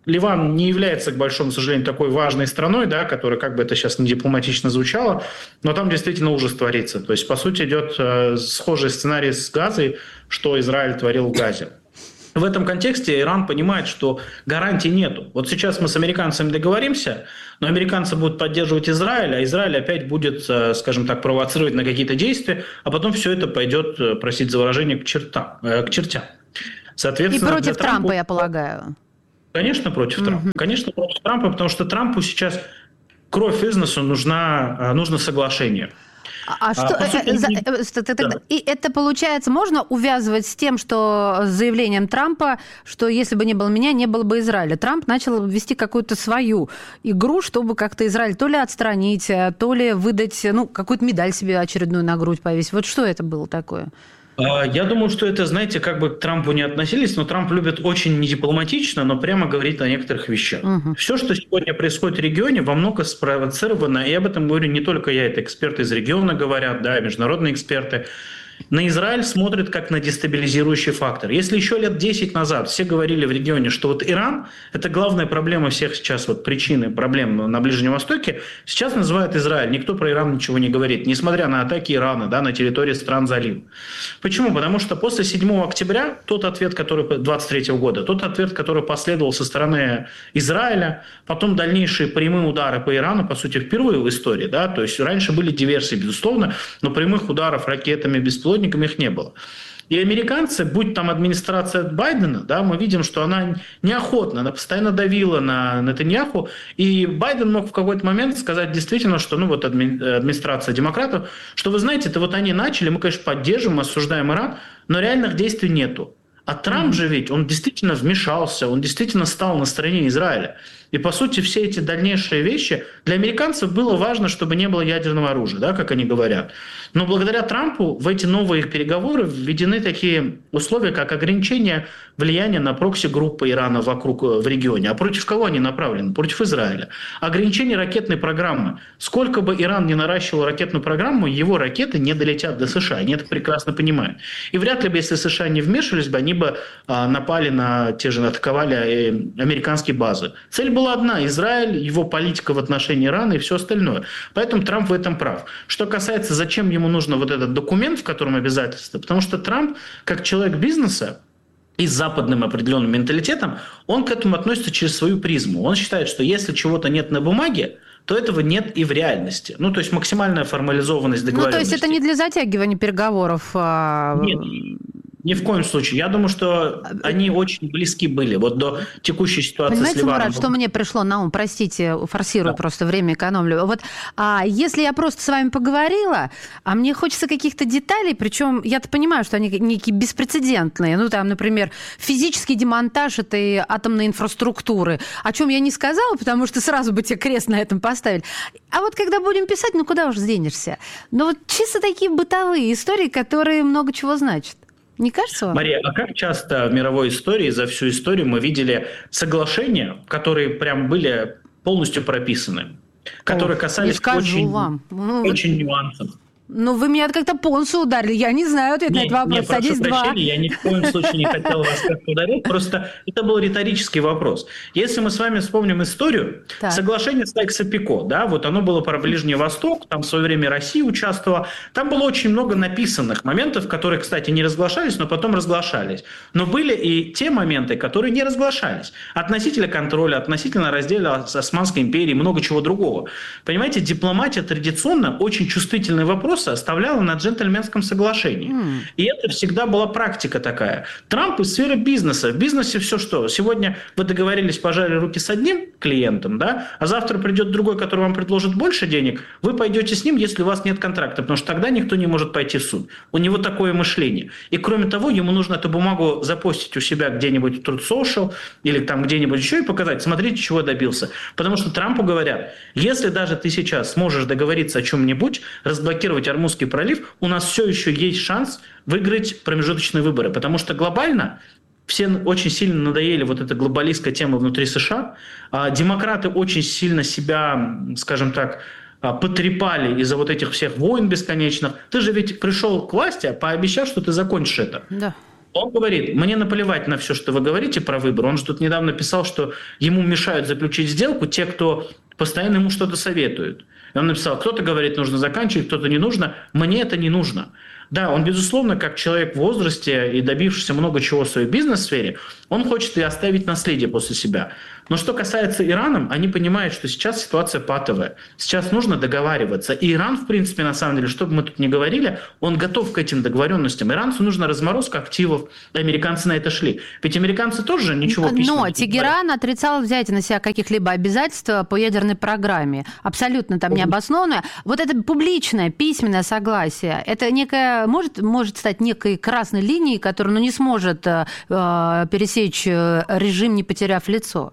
Speaker 12: Ливан не является, к большому сожалению, такой важной страной, да, которая, как бы это сейчас не дипломатично звучало, но там действительно ужас творится. То есть, по сути, идет э, схожий сценарий с Газой, что Израиль творил в Газе. В этом контексте Иран понимает, что гарантий нету. Вот сейчас мы с американцами договоримся, но американцы будут поддерживать Израиль, а Израиль опять будет, скажем так, провоцировать на какие-то действия, а потом все это пойдет, простите за выражение, к чертам. К чертям.
Speaker 5: Соответственно, и против Трампа, Трампа, я полагаю.
Speaker 12: Конечно, против mm-hmm. Трампа. Конечно, против Трампа, потому что Трампу сейчас кровь из носу, нужна, нужно соглашение.
Speaker 5: А, а что а, сути, э, да. И это получается, можно увязывать с тем, что с заявлением Трампа, что если бы не было меня, не было бы Израиля. Трамп начал вести какую-то свою игру, чтобы как-то Израиль то ли отстранить, то ли выдать, ну, какую-то медаль себе очередную на грудь повесить. Вот что это было такое?
Speaker 12: Я думаю, что это, знаете, как бы к Трампу не относились, но Трамп любит очень недипломатично, но прямо говорит о некоторых вещах. Угу. Все, что сегодня происходит в регионе, во многом спровоцировано, и об этом говорю не только я, это эксперты из региона говорят, да, международные эксперты. На Израиль смотрят как на дестабилизирующий фактор. Если еще лет десять назад все говорили в регионе, что вот Иран – это главная проблема всех сейчас, вот причины проблем на Ближнем Востоке, сейчас называют Израиль. Никто про Иран ничего не говорит, несмотря на атаки Ирана, да, на территории стран залива. Почему? Потому что после седьмого октября тот ответ, который двадцать третьего года, тот ответ, который последовал со стороны Израиля, потом дальнейшие прямые удары по Ирану, по сути, впервые в истории, да, то есть раньше были диверсии, безусловно, но прямых ударов ракетами, беспилотниками их не было. И американцы, будь там администрация Байдена, да, мы видим, что она неохотно, она постоянно давила на Нетаньяху, и Байден мог в какой-то момент сказать действительно, что, ну, вот адми- администрация демократов, что, вы знаете, это вот они начали, мы, конечно, поддерживаем, осуждаем Иран, но реальных действий нету. А Трамп же ведь, он действительно вмешался, он действительно стал на стороне Израиля. И, по сути, все эти дальнейшие вещи для американцев было важно, чтобы не было ядерного оружия, да, как они говорят. Но благодаря Трампу в эти новые переговоры введены такие условия, как ограничение влияния на прокси-группы Ирана вокруг, в регионе. А против кого они направлены? Против Израиля. Ограничение ракетной программы. Сколько бы Иран ни наращивал ракетную программу, его ракеты не долетят до США. Они это прекрасно понимают. И вряд ли бы, если США не вмешивались бы, они бы а, напали на те же, атаковали а, американские базы. Цель была одна – Израиль, его политика в отношении Ирана и все остальное. Поэтому Трамп в этом прав. Что касается, зачем ему нужен вот этот документ, в котором обязательства, потому что Трамп, как человек бизнеса и с западным определенным менталитетом, он к этому относится через свою призму. Он считает, что если чего-то нет на бумаге, то этого нет и в реальности. Ну, то есть максимальная формализованность договоренности.
Speaker 5: Ну, то есть это не для затягивания переговоров? А...
Speaker 12: Нет. Ни в коем случае. Я думаю, что они очень близки были вот до текущей ситуации.
Speaker 5: Понимаете,
Speaker 12: с Ливаном.
Speaker 5: Мурат, что мне пришло на ум? Простите, форсирую, да. Просто время экономлю. Вот а если я просто с вами поговорила, а мне хочется каких-то деталей, причем я-то понимаю, что они некие беспрецедентные. Ну, там, например, физический демонтаж этой атомной инфраструктуры, о чем я не сказала, потому что сразу бы тебе крест на этом поставили. А вот когда будем писать, ну куда уж сденешься? Но вот чисто такие бытовые истории, которые много чего значат. Не кажется вам?
Speaker 12: Мария, а как часто в мировой истории, за всю историю мы видели соглашения, которые прям были полностью прописаны, которые касались очень,
Speaker 5: вам.
Speaker 12: очень нюансов?
Speaker 5: Ну, вы меня как-то по носу ударили. Я не знаю ответ на этот вопрос.
Speaker 12: Не,
Speaker 5: Садись
Speaker 12: прошу
Speaker 5: два.
Speaker 12: прощения, я ни в коем случае не хотел вас как-то ударить. Просто это был риторический вопрос. Если мы с вами вспомним историю, так. соглашение Сайкса-Пико, да, вот оно было про Ближний Восток, там в свое время Россия участвовала. Там было очень много написанных моментов, которые, кстати, не разглашались, но потом разглашались. Но были и те моменты, которые не разглашались. Относительно контроля, относительно раздела с Османской империей, много чего другого. Понимаете, дипломатия традиционно очень чувствительный вопрос оставляла на джентльменском соглашении. Mm. И это всегда была практика такая. Трамп из сферы бизнеса. В бизнесе все что? Сегодня вы договорились, пожали руки с одним клиентом, да, а завтра придет другой, который вам предложит больше денег, вы пойдете с ним, если у вас нет контракта, потому что тогда никто не может пойти в суд. У него такое мышление. И кроме того, ему нужно эту бумагу запостить у себя где-нибудь в Truth Social или там где-нибудь еще и показать, смотрите, чего я добился. Потому что Трампу говорят, если даже ты сейчас сможешь договориться о чем-нибудь, разблокировать Ормузский пролив, у нас все еще есть шанс выиграть промежуточные выборы. Потому что глобально все очень сильно надоели вот эта глобалистская тема внутри США. Демократы очень сильно себя, скажем так, потрепали из-за вот этих всех войн бесконечных. Ты же ведь пришел к власти, пообещав, что ты закончишь это.
Speaker 5: Да.
Speaker 12: Он говорит, мне наплевать на все, что вы говорите про выбор. Он же тут недавно писал, что ему мешают заключить сделку те, кто постоянно ему что-то советует. И он написал, кто-то говорит, нужно заканчивать, кто-то не нужно. Мне это не нужно. Да, он, безусловно, как человек в возрасте и добившийся много чего в своей бизнес-сфере, он хочет и оставить наследие после себя. Но что касается Ирана, они понимают, что сейчас ситуация патовая. Сейчас нужно договариваться. И Иран, в принципе, на самом деле, что бы мы тут ни говорили, он готов к этим договоренностям. Иранцу нужна разморозка активов. Американцы на это шли. Ведь американцы тоже ничего письменного.
Speaker 5: Но Тегеран отрицал взять на себя каких-либо обязательств по ядерной программе. Абсолютно там необоснованное. Вот это публичное, письменное согласие, это некая, может, может стать некой красной линией, которую ну, не сможет э, пересечь режим, не потеряв лицо.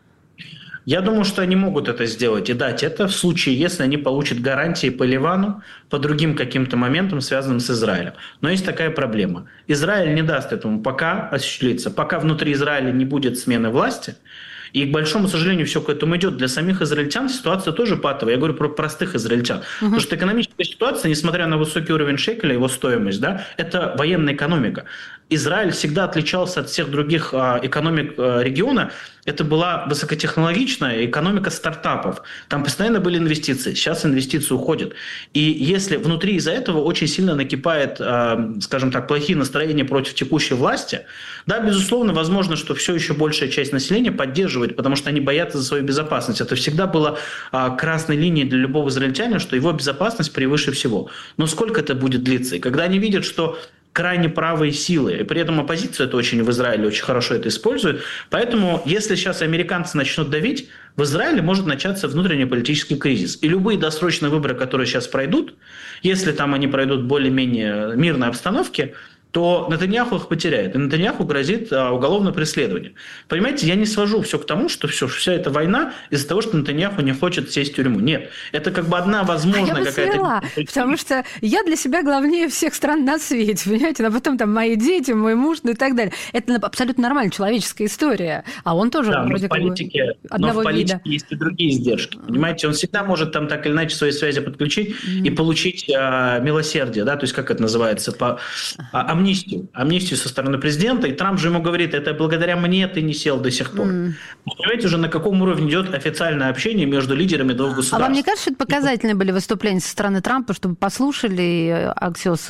Speaker 12: Я думаю, что они могут это сделать и дать это в случае, если они получат гарантии по Ливану, по другим каким-то моментам, связанным с Израилем. Но есть такая проблема. Израиль не даст этому пока осуществиться, пока внутри Израиля не будет смены власти. И, к большому сожалению, все к этому идет. Для самих израильтян ситуация тоже патовая. Я говорю про простых израильтян. Uh-huh. Потому что экономическая ситуация, несмотря на высокий уровень шекеля, его стоимость, да, это военная экономика. Израиль всегда отличался от всех других а, экономик а, региона. Это была высокотехнологичная экономика стартапов. Там постоянно были инвестиции. Сейчас инвестиции уходят. И если внутри из-за этого очень сильно накипает, а, скажем так, плохие настроения против текущей власти, да, безусловно, возможно, что все еще большая часть населения поддерживает, потому что они боятся за свою безопасность. Это всегда было а, красной линией для любого израильтянина, что его безопасность превыше всего. Но сколько это будет длиться? И когда они видят, что крайне правые силы, и при этом оппозиция это очень в Израиле очень хорошо это использует. Поэтому, если сейчас американцы начнут давить, в Израиле может начаться внутренний политический кризис. И любые досрочные выборы, которые сейчас пройдут, если там они пройдут в более-менее мирной обстановке, то Нетаньяху их потеряет. И Нетаньяху грозит а, уголовное преследование. Понимаете, я не свожу все к тому, что все, вся эта война из-за того, что Нетаньяху не хочет сесть в тюрьму. Нет, это как бы одна возможная
Speaker 5: а я
Speaker 12: какая-то...
Speaker 5: Свела, потому что я для себя главнее всех стран на свете, понимаете? А потом там мои дети, мой муж, ну и так далее. Это абсолютно нормальная человеческая история. А он тоже
Speaker 12: да,
Speaker 5: вроде
Speaker 12: но в политике,
Speaker 5: как одного
Speaker 12: но в политике
Speaker 5: вида.
Speaker 12: Есть и другие издержки. Понимаете, он всегда может там так или иначе свои связи подключить mm-hmm. и получить а, милосердие, да, то есть как это называется, по, а, амнистию. Амнистию со стороны президента, и Трамп же ему говорит, это благодаря мне ты не сел до сих пор. Mm. Вы понимаете уже, на каком уровне идет официальное общение между лидерами двух государств.
Speaker 5: А вам не кажется, что это показательные были выступления со стороны Трампа, чтобы послушали Аксиос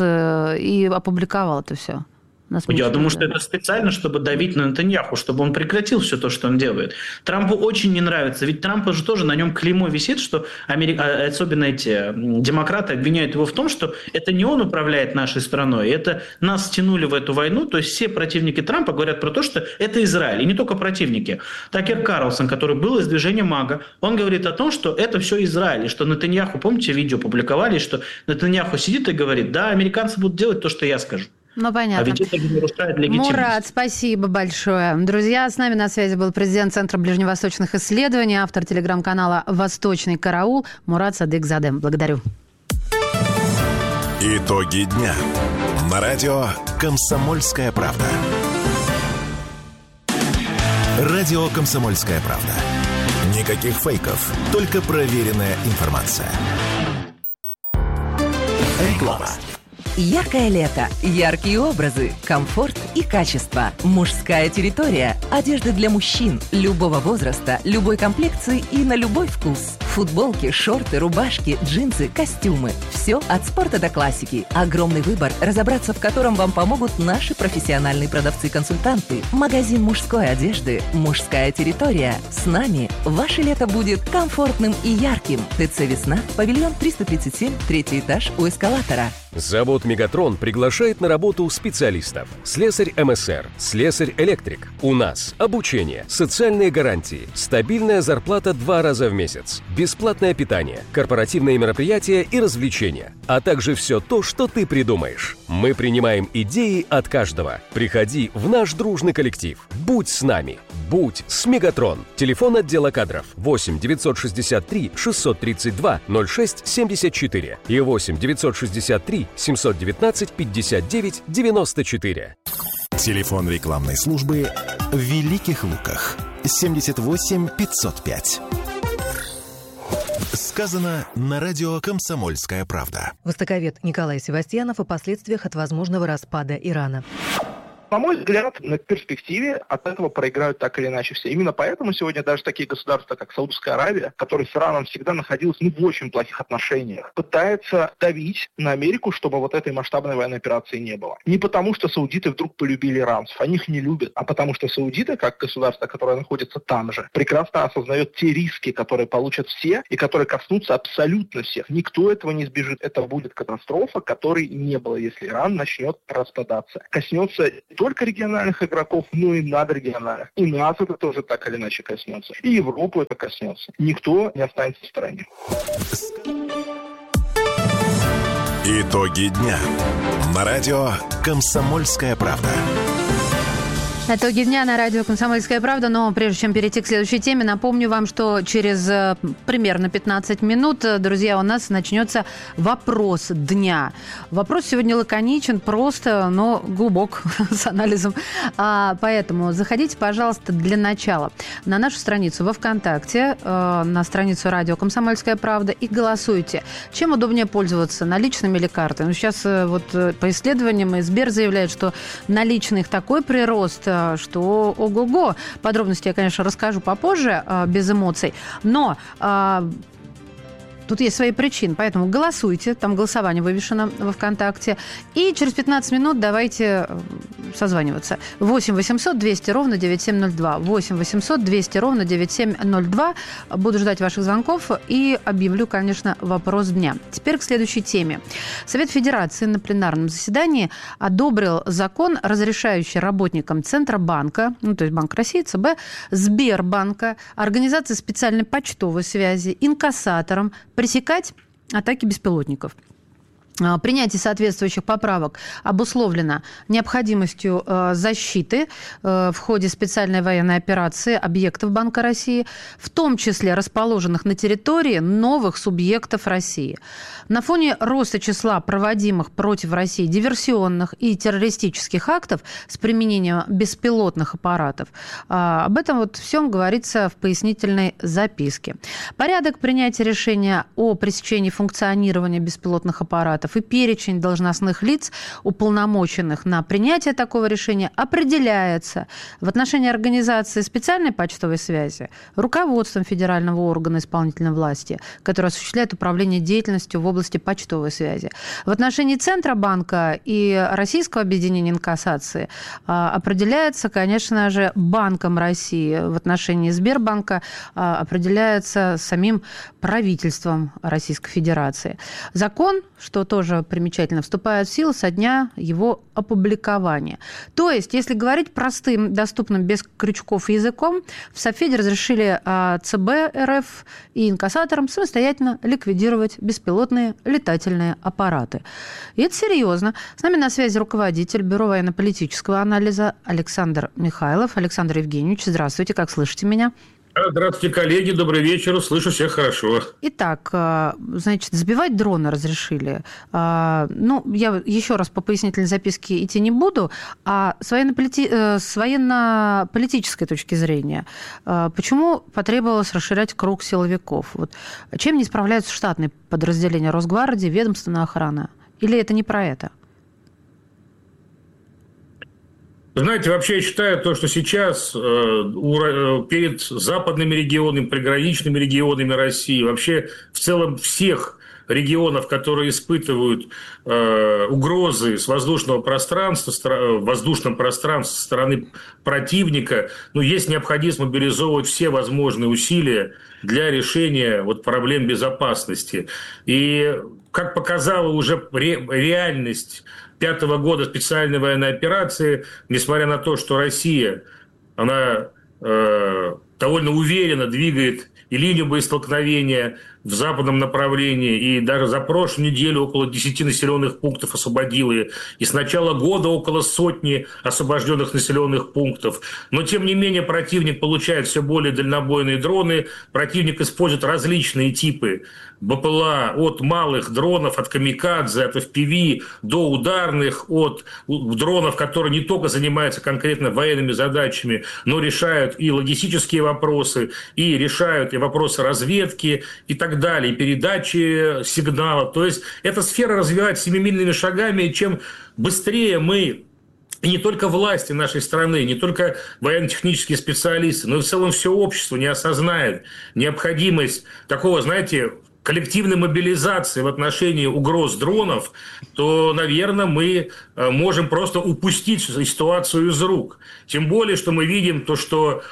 Speaker 5: и опубликовал это все?
Speaker 12: Я думаю, что это специально, чтобы давить на Нетаньяху, чтобы он прекратил все то, что он делает. Трампу очень не нравится, ведь Трампу же тоже на нем клеймо висит, что Америка, особенно эти демократы обвиняют его в том, что это не он управляет нашей страной, это нас стянули в эту войну, то есть все противники Трампа говорят про то, что это Израиль, и не только противники. Такер Карлсон, который был из движения МАГА, он говорит о том, что это все Израиль, и что Нетаньяху, помните, видео публиковали, что Нетаньяху сидит и говорит, да, американцы будут делать то, что я скажу.
Speaker 5: Ну, понятно.
Speaker 12: А ведь это не нарушает легитимность.
Speaker 5: Мурат, спасибо большое. Друзья, с нами на связи был президент Центра ближневосточных исследований, автор телеграм-канала «Восточный караул» Мурат Садыкзаде. Благодарю.
Speaker 2: Итоги дня. На радио «Комсомольская правда». Радио «Комсомольская правда». Никаких фейков, только проверенная информация. Реклама.
Speaker 13: Яркое лето, яркие образы, комфорт и качество. Мужская территория. Одежда для мужчин любого возраста, любой комплекции и на любой вкус. Футболки, шорты, рубашки, джинсы, костюмы. Все от спорта до классики. Огромный выбор, разобраться в котором вам помогут наши профессиональные продавцы-консультанты. Магазин мужской одежды «Мужская территория». С нами ваше лето будет комфортным и ярким. ТЦ «Весна», павильон триста тридцать семь, третий этаж у эскалатора.
Speaker 14: Завод «Мегатрон» приглашает на работу специалистов. Слесарь эм эс эр, слесарь-электрик. У нас обучение, социальные гарантии, стабильная зарплата два раза в месяц, бесплатное питание, корпоративные мероприятия и развлечения, а также все то, что ты придумаешь. Мы принимаем идеи от каждого. Приходи в наш дружный коллектив. Будь с нами. Будь с «Мегатрон». Телефон отдела кадров восемь девятьсот шестьдесят три шестьсот тридцать два ноль шесть семьдесят четыре и восемь девятьсот шестьдесят три семьсот девятнадцать пятьдесят девять девяносто четыре.
Speaker 2: Телефон рекламной службы в Великих Луках семьдесят восемь пятьсот пять. Сказано на радио «Комсомольская правда».
Speaker 11: Востоковед Николай Севастьянов о последствиях от возможного распада Ирана.
Speaker 15: на мой взгляд, на перспективе от этого проиграют так или иначе все. Именно поэтому сегодня даже такие государства, как Саудовская Аравия, которые с Ираном всегда находилась ну, в очень плохих отношениях, пытаются давить на Америку, чтобы вот этой масштабной военной операции не было. Не потому, что саудиты вдруг полюбили иранцев, они их не любят, а потому что саудиты, как государство, которое находится там же, прекрасно осознает те риски, которые получат все и которые коснутся абсолютно всех. Никто этого не избежит. Это будет катастрофа, которой не было, если Иран начнет распадаться. Коснется не только региональных игроков, но и надрегиональных. И нас это тоже так или иначе коснется. И Европу это коснется. Никто не останется в стороне.
Speaker 2: Итоги дня. На радио «Комсомольская правда».
Speaker 5: Итоги дня на радио «Комсомольская правда». Но прежде чем перейти к следующей теме, напомню вам, что через э, примерно пятнадцать минут, друзья, у нас начнется вопрос дня. Вопрос сегодня лаконичен, просто, но глубок, с анализом. А, поэтому заходите, пожалуйста, для начала на нашу страницу во ВКонтакте, э, на страницу радио «Комсомольская правда» и голосуйте. Чем удобнее пользоваться, наличными или картой? Ну, сейчас э, вот э, по исследованиям Сбер заявляет, что наличных такой прирост, что ого-го. Подробности я, конечно, расскажу попозже, без эмоций. Но тут есть свои причины, поэтому голосуйте. Там голосование вывешено во ВКонтакте. И через пятнадцать минут давайте созваниваться. восемь восемьсот двести ровно девяносто семь ноль два. восемь восемьсот двести ровно девяносто семь ноль два. Буду ждать ваших звонков и объявлю, конечно, вопрос дня. Теперь к следующей теме. Совет Федерации на пленарном заседании одобрил закон, разрешающий работникам Центробанка, ну, то есть Банк России, ЦБ, Сбербанка, организации специальной почтовой связи, инкассаторам пресекать атаки беспилотников. Принятие соответствующих поправок обусловлено необходимостью защиты в ходе специальной военной операции объектов Банка России, в том числе расположенных на территории новых субъектов России. На фоне роста числа проводимых против России диверсионных и террористических актов с применением беспилотных аппаратов, об этом вот всем говорится в пояснительной записке. Порядок принятия решения о пресечении функционирования беспилотных аппаратов и перечень должностных лиц, уполномоченных на принятие такого решения, определяется в отношении организации специальной почтовой связи руководством федерального органа исполнительной власти, который осуществляет управление деятельностью в области почтовой связи. В отношении Центробанка и Российского объединения инкассации определяется, конечно же, Банком России. В отношении Сбербанка определяется самим правительством Российской Федерации. Закон, что тоже примечательно, вступает в силу со дня его опубликования. То есть, если говорить простым, доступным, без крючков языком, в Совфеде разрешили ЦБ РФ и инкассаторам самостоятельно ликвидировать беспилотные летательные аппараты. И это серьезно. С нами на связи руководитель Бюро военно-политического анализа Александр Михайлов. Александр Евгеньевич, здравствуйте, как слышите меня?
Speaker 12: Здравствуйте, коллеги, добрый вечер, слышу всех хорошо.
Speaker 5: Итак, значит, сбивать дроны разрешили. Ну, я еще раз по пояснительной записке идти не буду, а с военно-полити... с военно-политической точки зрения, почему потребовалось расширять круг силовиков? Вот. Чем не справляются штатные подразделения Росгвардии, ведомственная охрана? Или это не про это?
Speaker 12: Знаете, вообще я считаю то, что сейчас э, перед западными регионами, приграничными регионами России, вообще в целом всех регионов, которые испытывают э, угрозы с воздушного пространства, стра- в воздушном пространстве со стороны противника, ну, есть необходимость мобилизовывать все возможные усилия для решения вот, проблем безопасности. И, как показала уже ре- реальность пятого года специальной военной операции, несмотря на то, что Россия, она э, довольно уверенно двигает и линию боестолкновения в западном направлении, и даже за прошлую неделю около десяти населенных пунктов освободила, и с начала года около сотни освобожденных населенных пунктов. Но, тем не менее, противник получает все более дальнобойные дроны, противник использует различные типы БПЛА, от малых дронов, от камикадзе, от эф пи ви до ударных, от дронов, которые не только занимаются конкретно военными задачами, но решают и логистические вопросы, и решают и вопросы разведки, и так далее, и передачи сигнала. То есть эта сфера развивается семимильными шагами, и чем быстрее мы
Speaker 16: И не только власти нашей страны, не только военно-технические специалисты, но и в целом все общество не осознает необходимость такого, знаете, коллективной мобилизации в отношении угроз дронов, то, наверное, мы можем просто упустить ситуацию из рук. Тем более, что мы видим то, что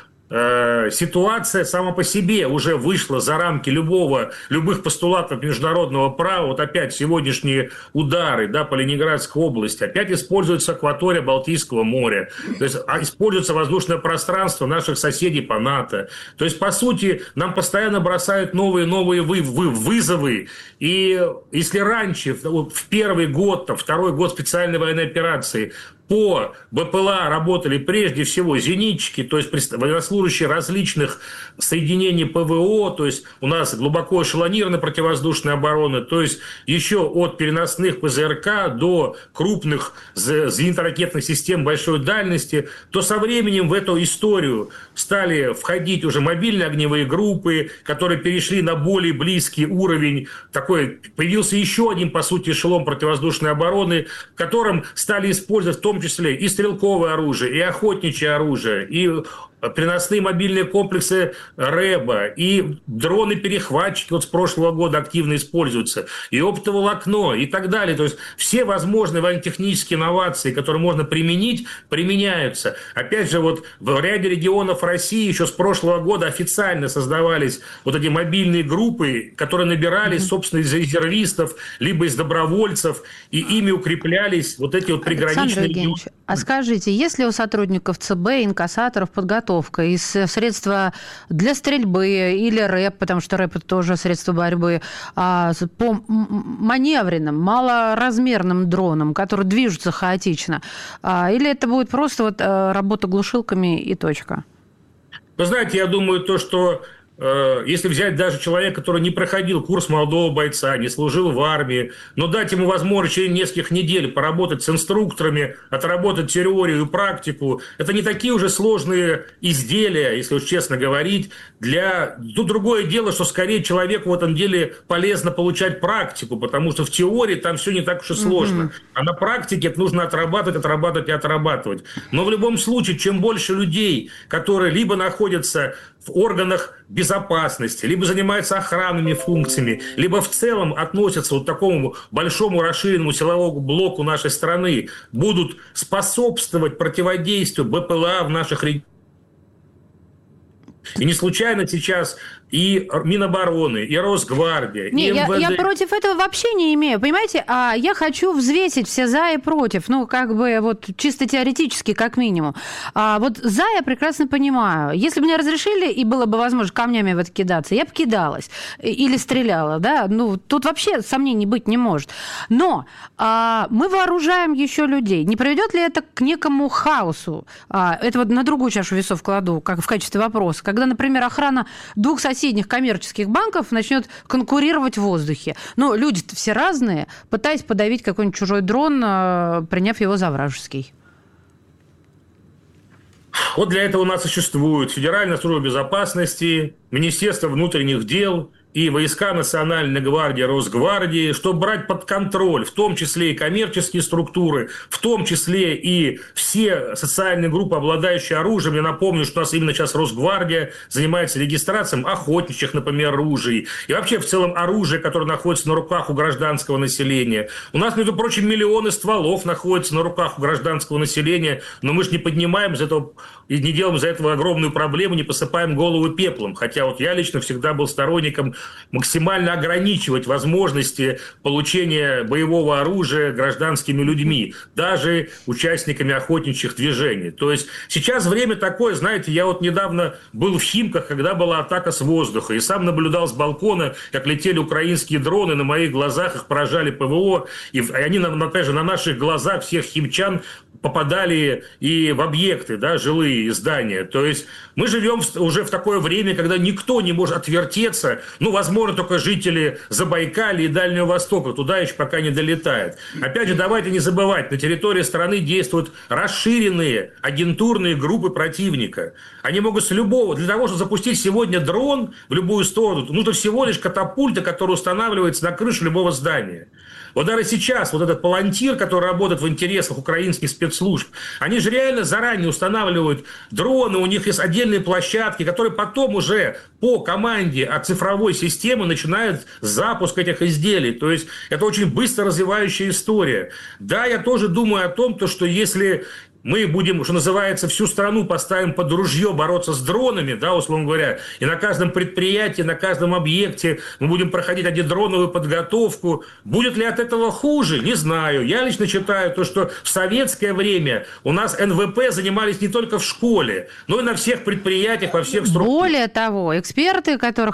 Speaker 16: э, ситуация сама по себе уже вышла за рамки любого, любых постулатов международного права. Вот опять сегодняшние удары, да, по Ленинградской области, опять используется акватория Балтийского моря, то есть используется воздушное пространство наших соседей по НАТО. То есть, по сути, нам постоянно бросают новые новые вы, вы, вызовы. И если раньше, в первый год, там, второй год специальной военной операции, по БПЛА работали прежде всего зенитчики, то есть военнослужащие различных соединений ПВО, то есть у нас глубоко эшелонированная противовоздушная оборона, то есть еще от переносных ПЗРК до крупных зенитно-ракетных систем большой дальности, то со временем в эту историю стали входить уже мобильные огневые группы, которые перешли на более близкий уровень. Такой появился еще один, по сути, эшелон противовоздушной обороны, в котором стали использовать в том В том числе и стрелковое оружие, и охотничье оружие, и переносные мобильные комплексы РЭБа, и дроны-перехватчики вот с прошлого года активно используются, и оптоволокно, и так далее. То есть все возможные военно-технические инновации, которые можно применить, применяются. Опять же, вот в ряде регионов России еще с прошлого года официально создавались вот эти мобильные группы, которые набирались, mm-hmm. собственно, из резервистов, либо из добровольцев, и ими укреплялись вот эти вот приграничные регионы.
Speaker 5: А скажите, есть ли у сотрудников ЦБ, инкассаторов подготовка из средства для стрельбы или рэп, потому что рэп – это тоже средство борьбы, а, по маневренным, малоразмерным дронам, которые движутся хаотично? А, или это будет просто вот работа глушилками и точка?
Speaker 16: Вы знаете, я думаю, то, что если взять даже человека, который не проходил курс молодого бойца, не служил в армии, но дать ему возможность через нескольких недель поработать с инструкторами, отработать теорию и практику, это не такие уже сложные изделия, если уж честно говорить. Для... Тут другое дело, что скорее человеку в этом деле полезно получать практику, потому что в теории там все не так уж и сложно. Mm-hmm. А на практике это нужно отрабатывать, отрабатывать и отрабатывать. Но в любом случае, чем больше людей, которые либо находятся в органах безопасности, либо занимаются охранными функциями, либо в целом относятся вот к такому большому расширенному силовому блоку нашей страны, будут способствовать противодействию БПЛА в наших регионах. И не случайно сейчас и Минобороны, и Росгвардия,
Speaker 5: не,
Speaker 16: и эм вэ дэ...
Speaker 5: Я, я против этого вообще не имею, понимаете? А я хочу взвесить все за и против, ну, как бы вот чисто теоретически, как минимум. А вот за я прекрасно понимаю. Если бы мне разрешили, и было бы возможно камнями в это кидаться, я бы кидалась или стреляла, да? Ну, тут вообще сомнений быть не может. Но а, мы вооружаем еще людей. Не приведет ли это к некому хаосу? А, это вот на другую чашу весов кладу, как в качестве вопроса. Когда, например, охрана двух соседних соседних коммерческих банков начнет конкурировать в воздухе. Но люди-то все разные, пытаясь подавить какой-нибудь чужой дрон, приняв его за вражеский.
Speaker 16: Вот для этого у нас существует Федеральная служба безопасности, Министерство внутренних дел и войска Национальной гвардии, Росгвардии, чтобы брать под контроль, в том числе и коммерческие структуры, в том числе и все социальные группы, обладающие оружием. Я напомню, что у нас именно сейчас Росгвардия занимается регистрацией охотничьих, например, ружей. И вообще в целом оружие, которое находится на руках у гражданского населения. У нас, между прочим, миллионы стволов находятся на руках у гражданского населения, но мы же не поднимаем из этого и не делаем из этого огромную проблему, не посыпаем голову пеплом. Хотя вот я лично всегда был сторонником максимально ограничивать возможности получения боевого оружия гражданскими людьми, даже участниками охотничьих движений. То есть сейчас время такое, знаете, я вот недавно был в Химках, когда была атака с воздуха, и сам наблюдал с балкона, как летели украинские дроны, на моих глазах их поражали ПВО, и они, опять же, на наших глазах всех химчан попадали и в объекты, да, жилые здания. То есть мы живем уже в такое время, когда никто не может отвертеться, ну, возможно, только жители Забайкалья и Дальнего Востока, туда еще пока не долетает. Опять же, давайте не забывать, на территории страны действуют расширенные агентурные группы противника. Они могут с любого, для того, чтобы запустить сегодня дрон в любую сторону, нужно всего лишь катапульта, которая устанавливается на крышу любого здания. Вот даже сейчас вот этот Палантир, который работает в интересах украинских спецслужб, они же реально заранее устанавливают дроны, у них есть отдельные площадки, которые потом уже по команде от цифровой системы начинают запуск этих изделий. То есть это очень быстро развивающая история. Да, я тоже думаю о том, что если мы будем, что называется, всю страну поставим под ружье бороться с дронами, да, условно говоря, и на каждом предприятии, на каждом объекте мы будем проходить антидроновую подготовку. Будет ли от этого хуже? Не знаю. Я лично считаю, то, что в советское время у нас эн вэ пэ занимались не только в школе, но и на всех предприятиях, во всех структурах.
Speaker 5: Более того, эксперты, которых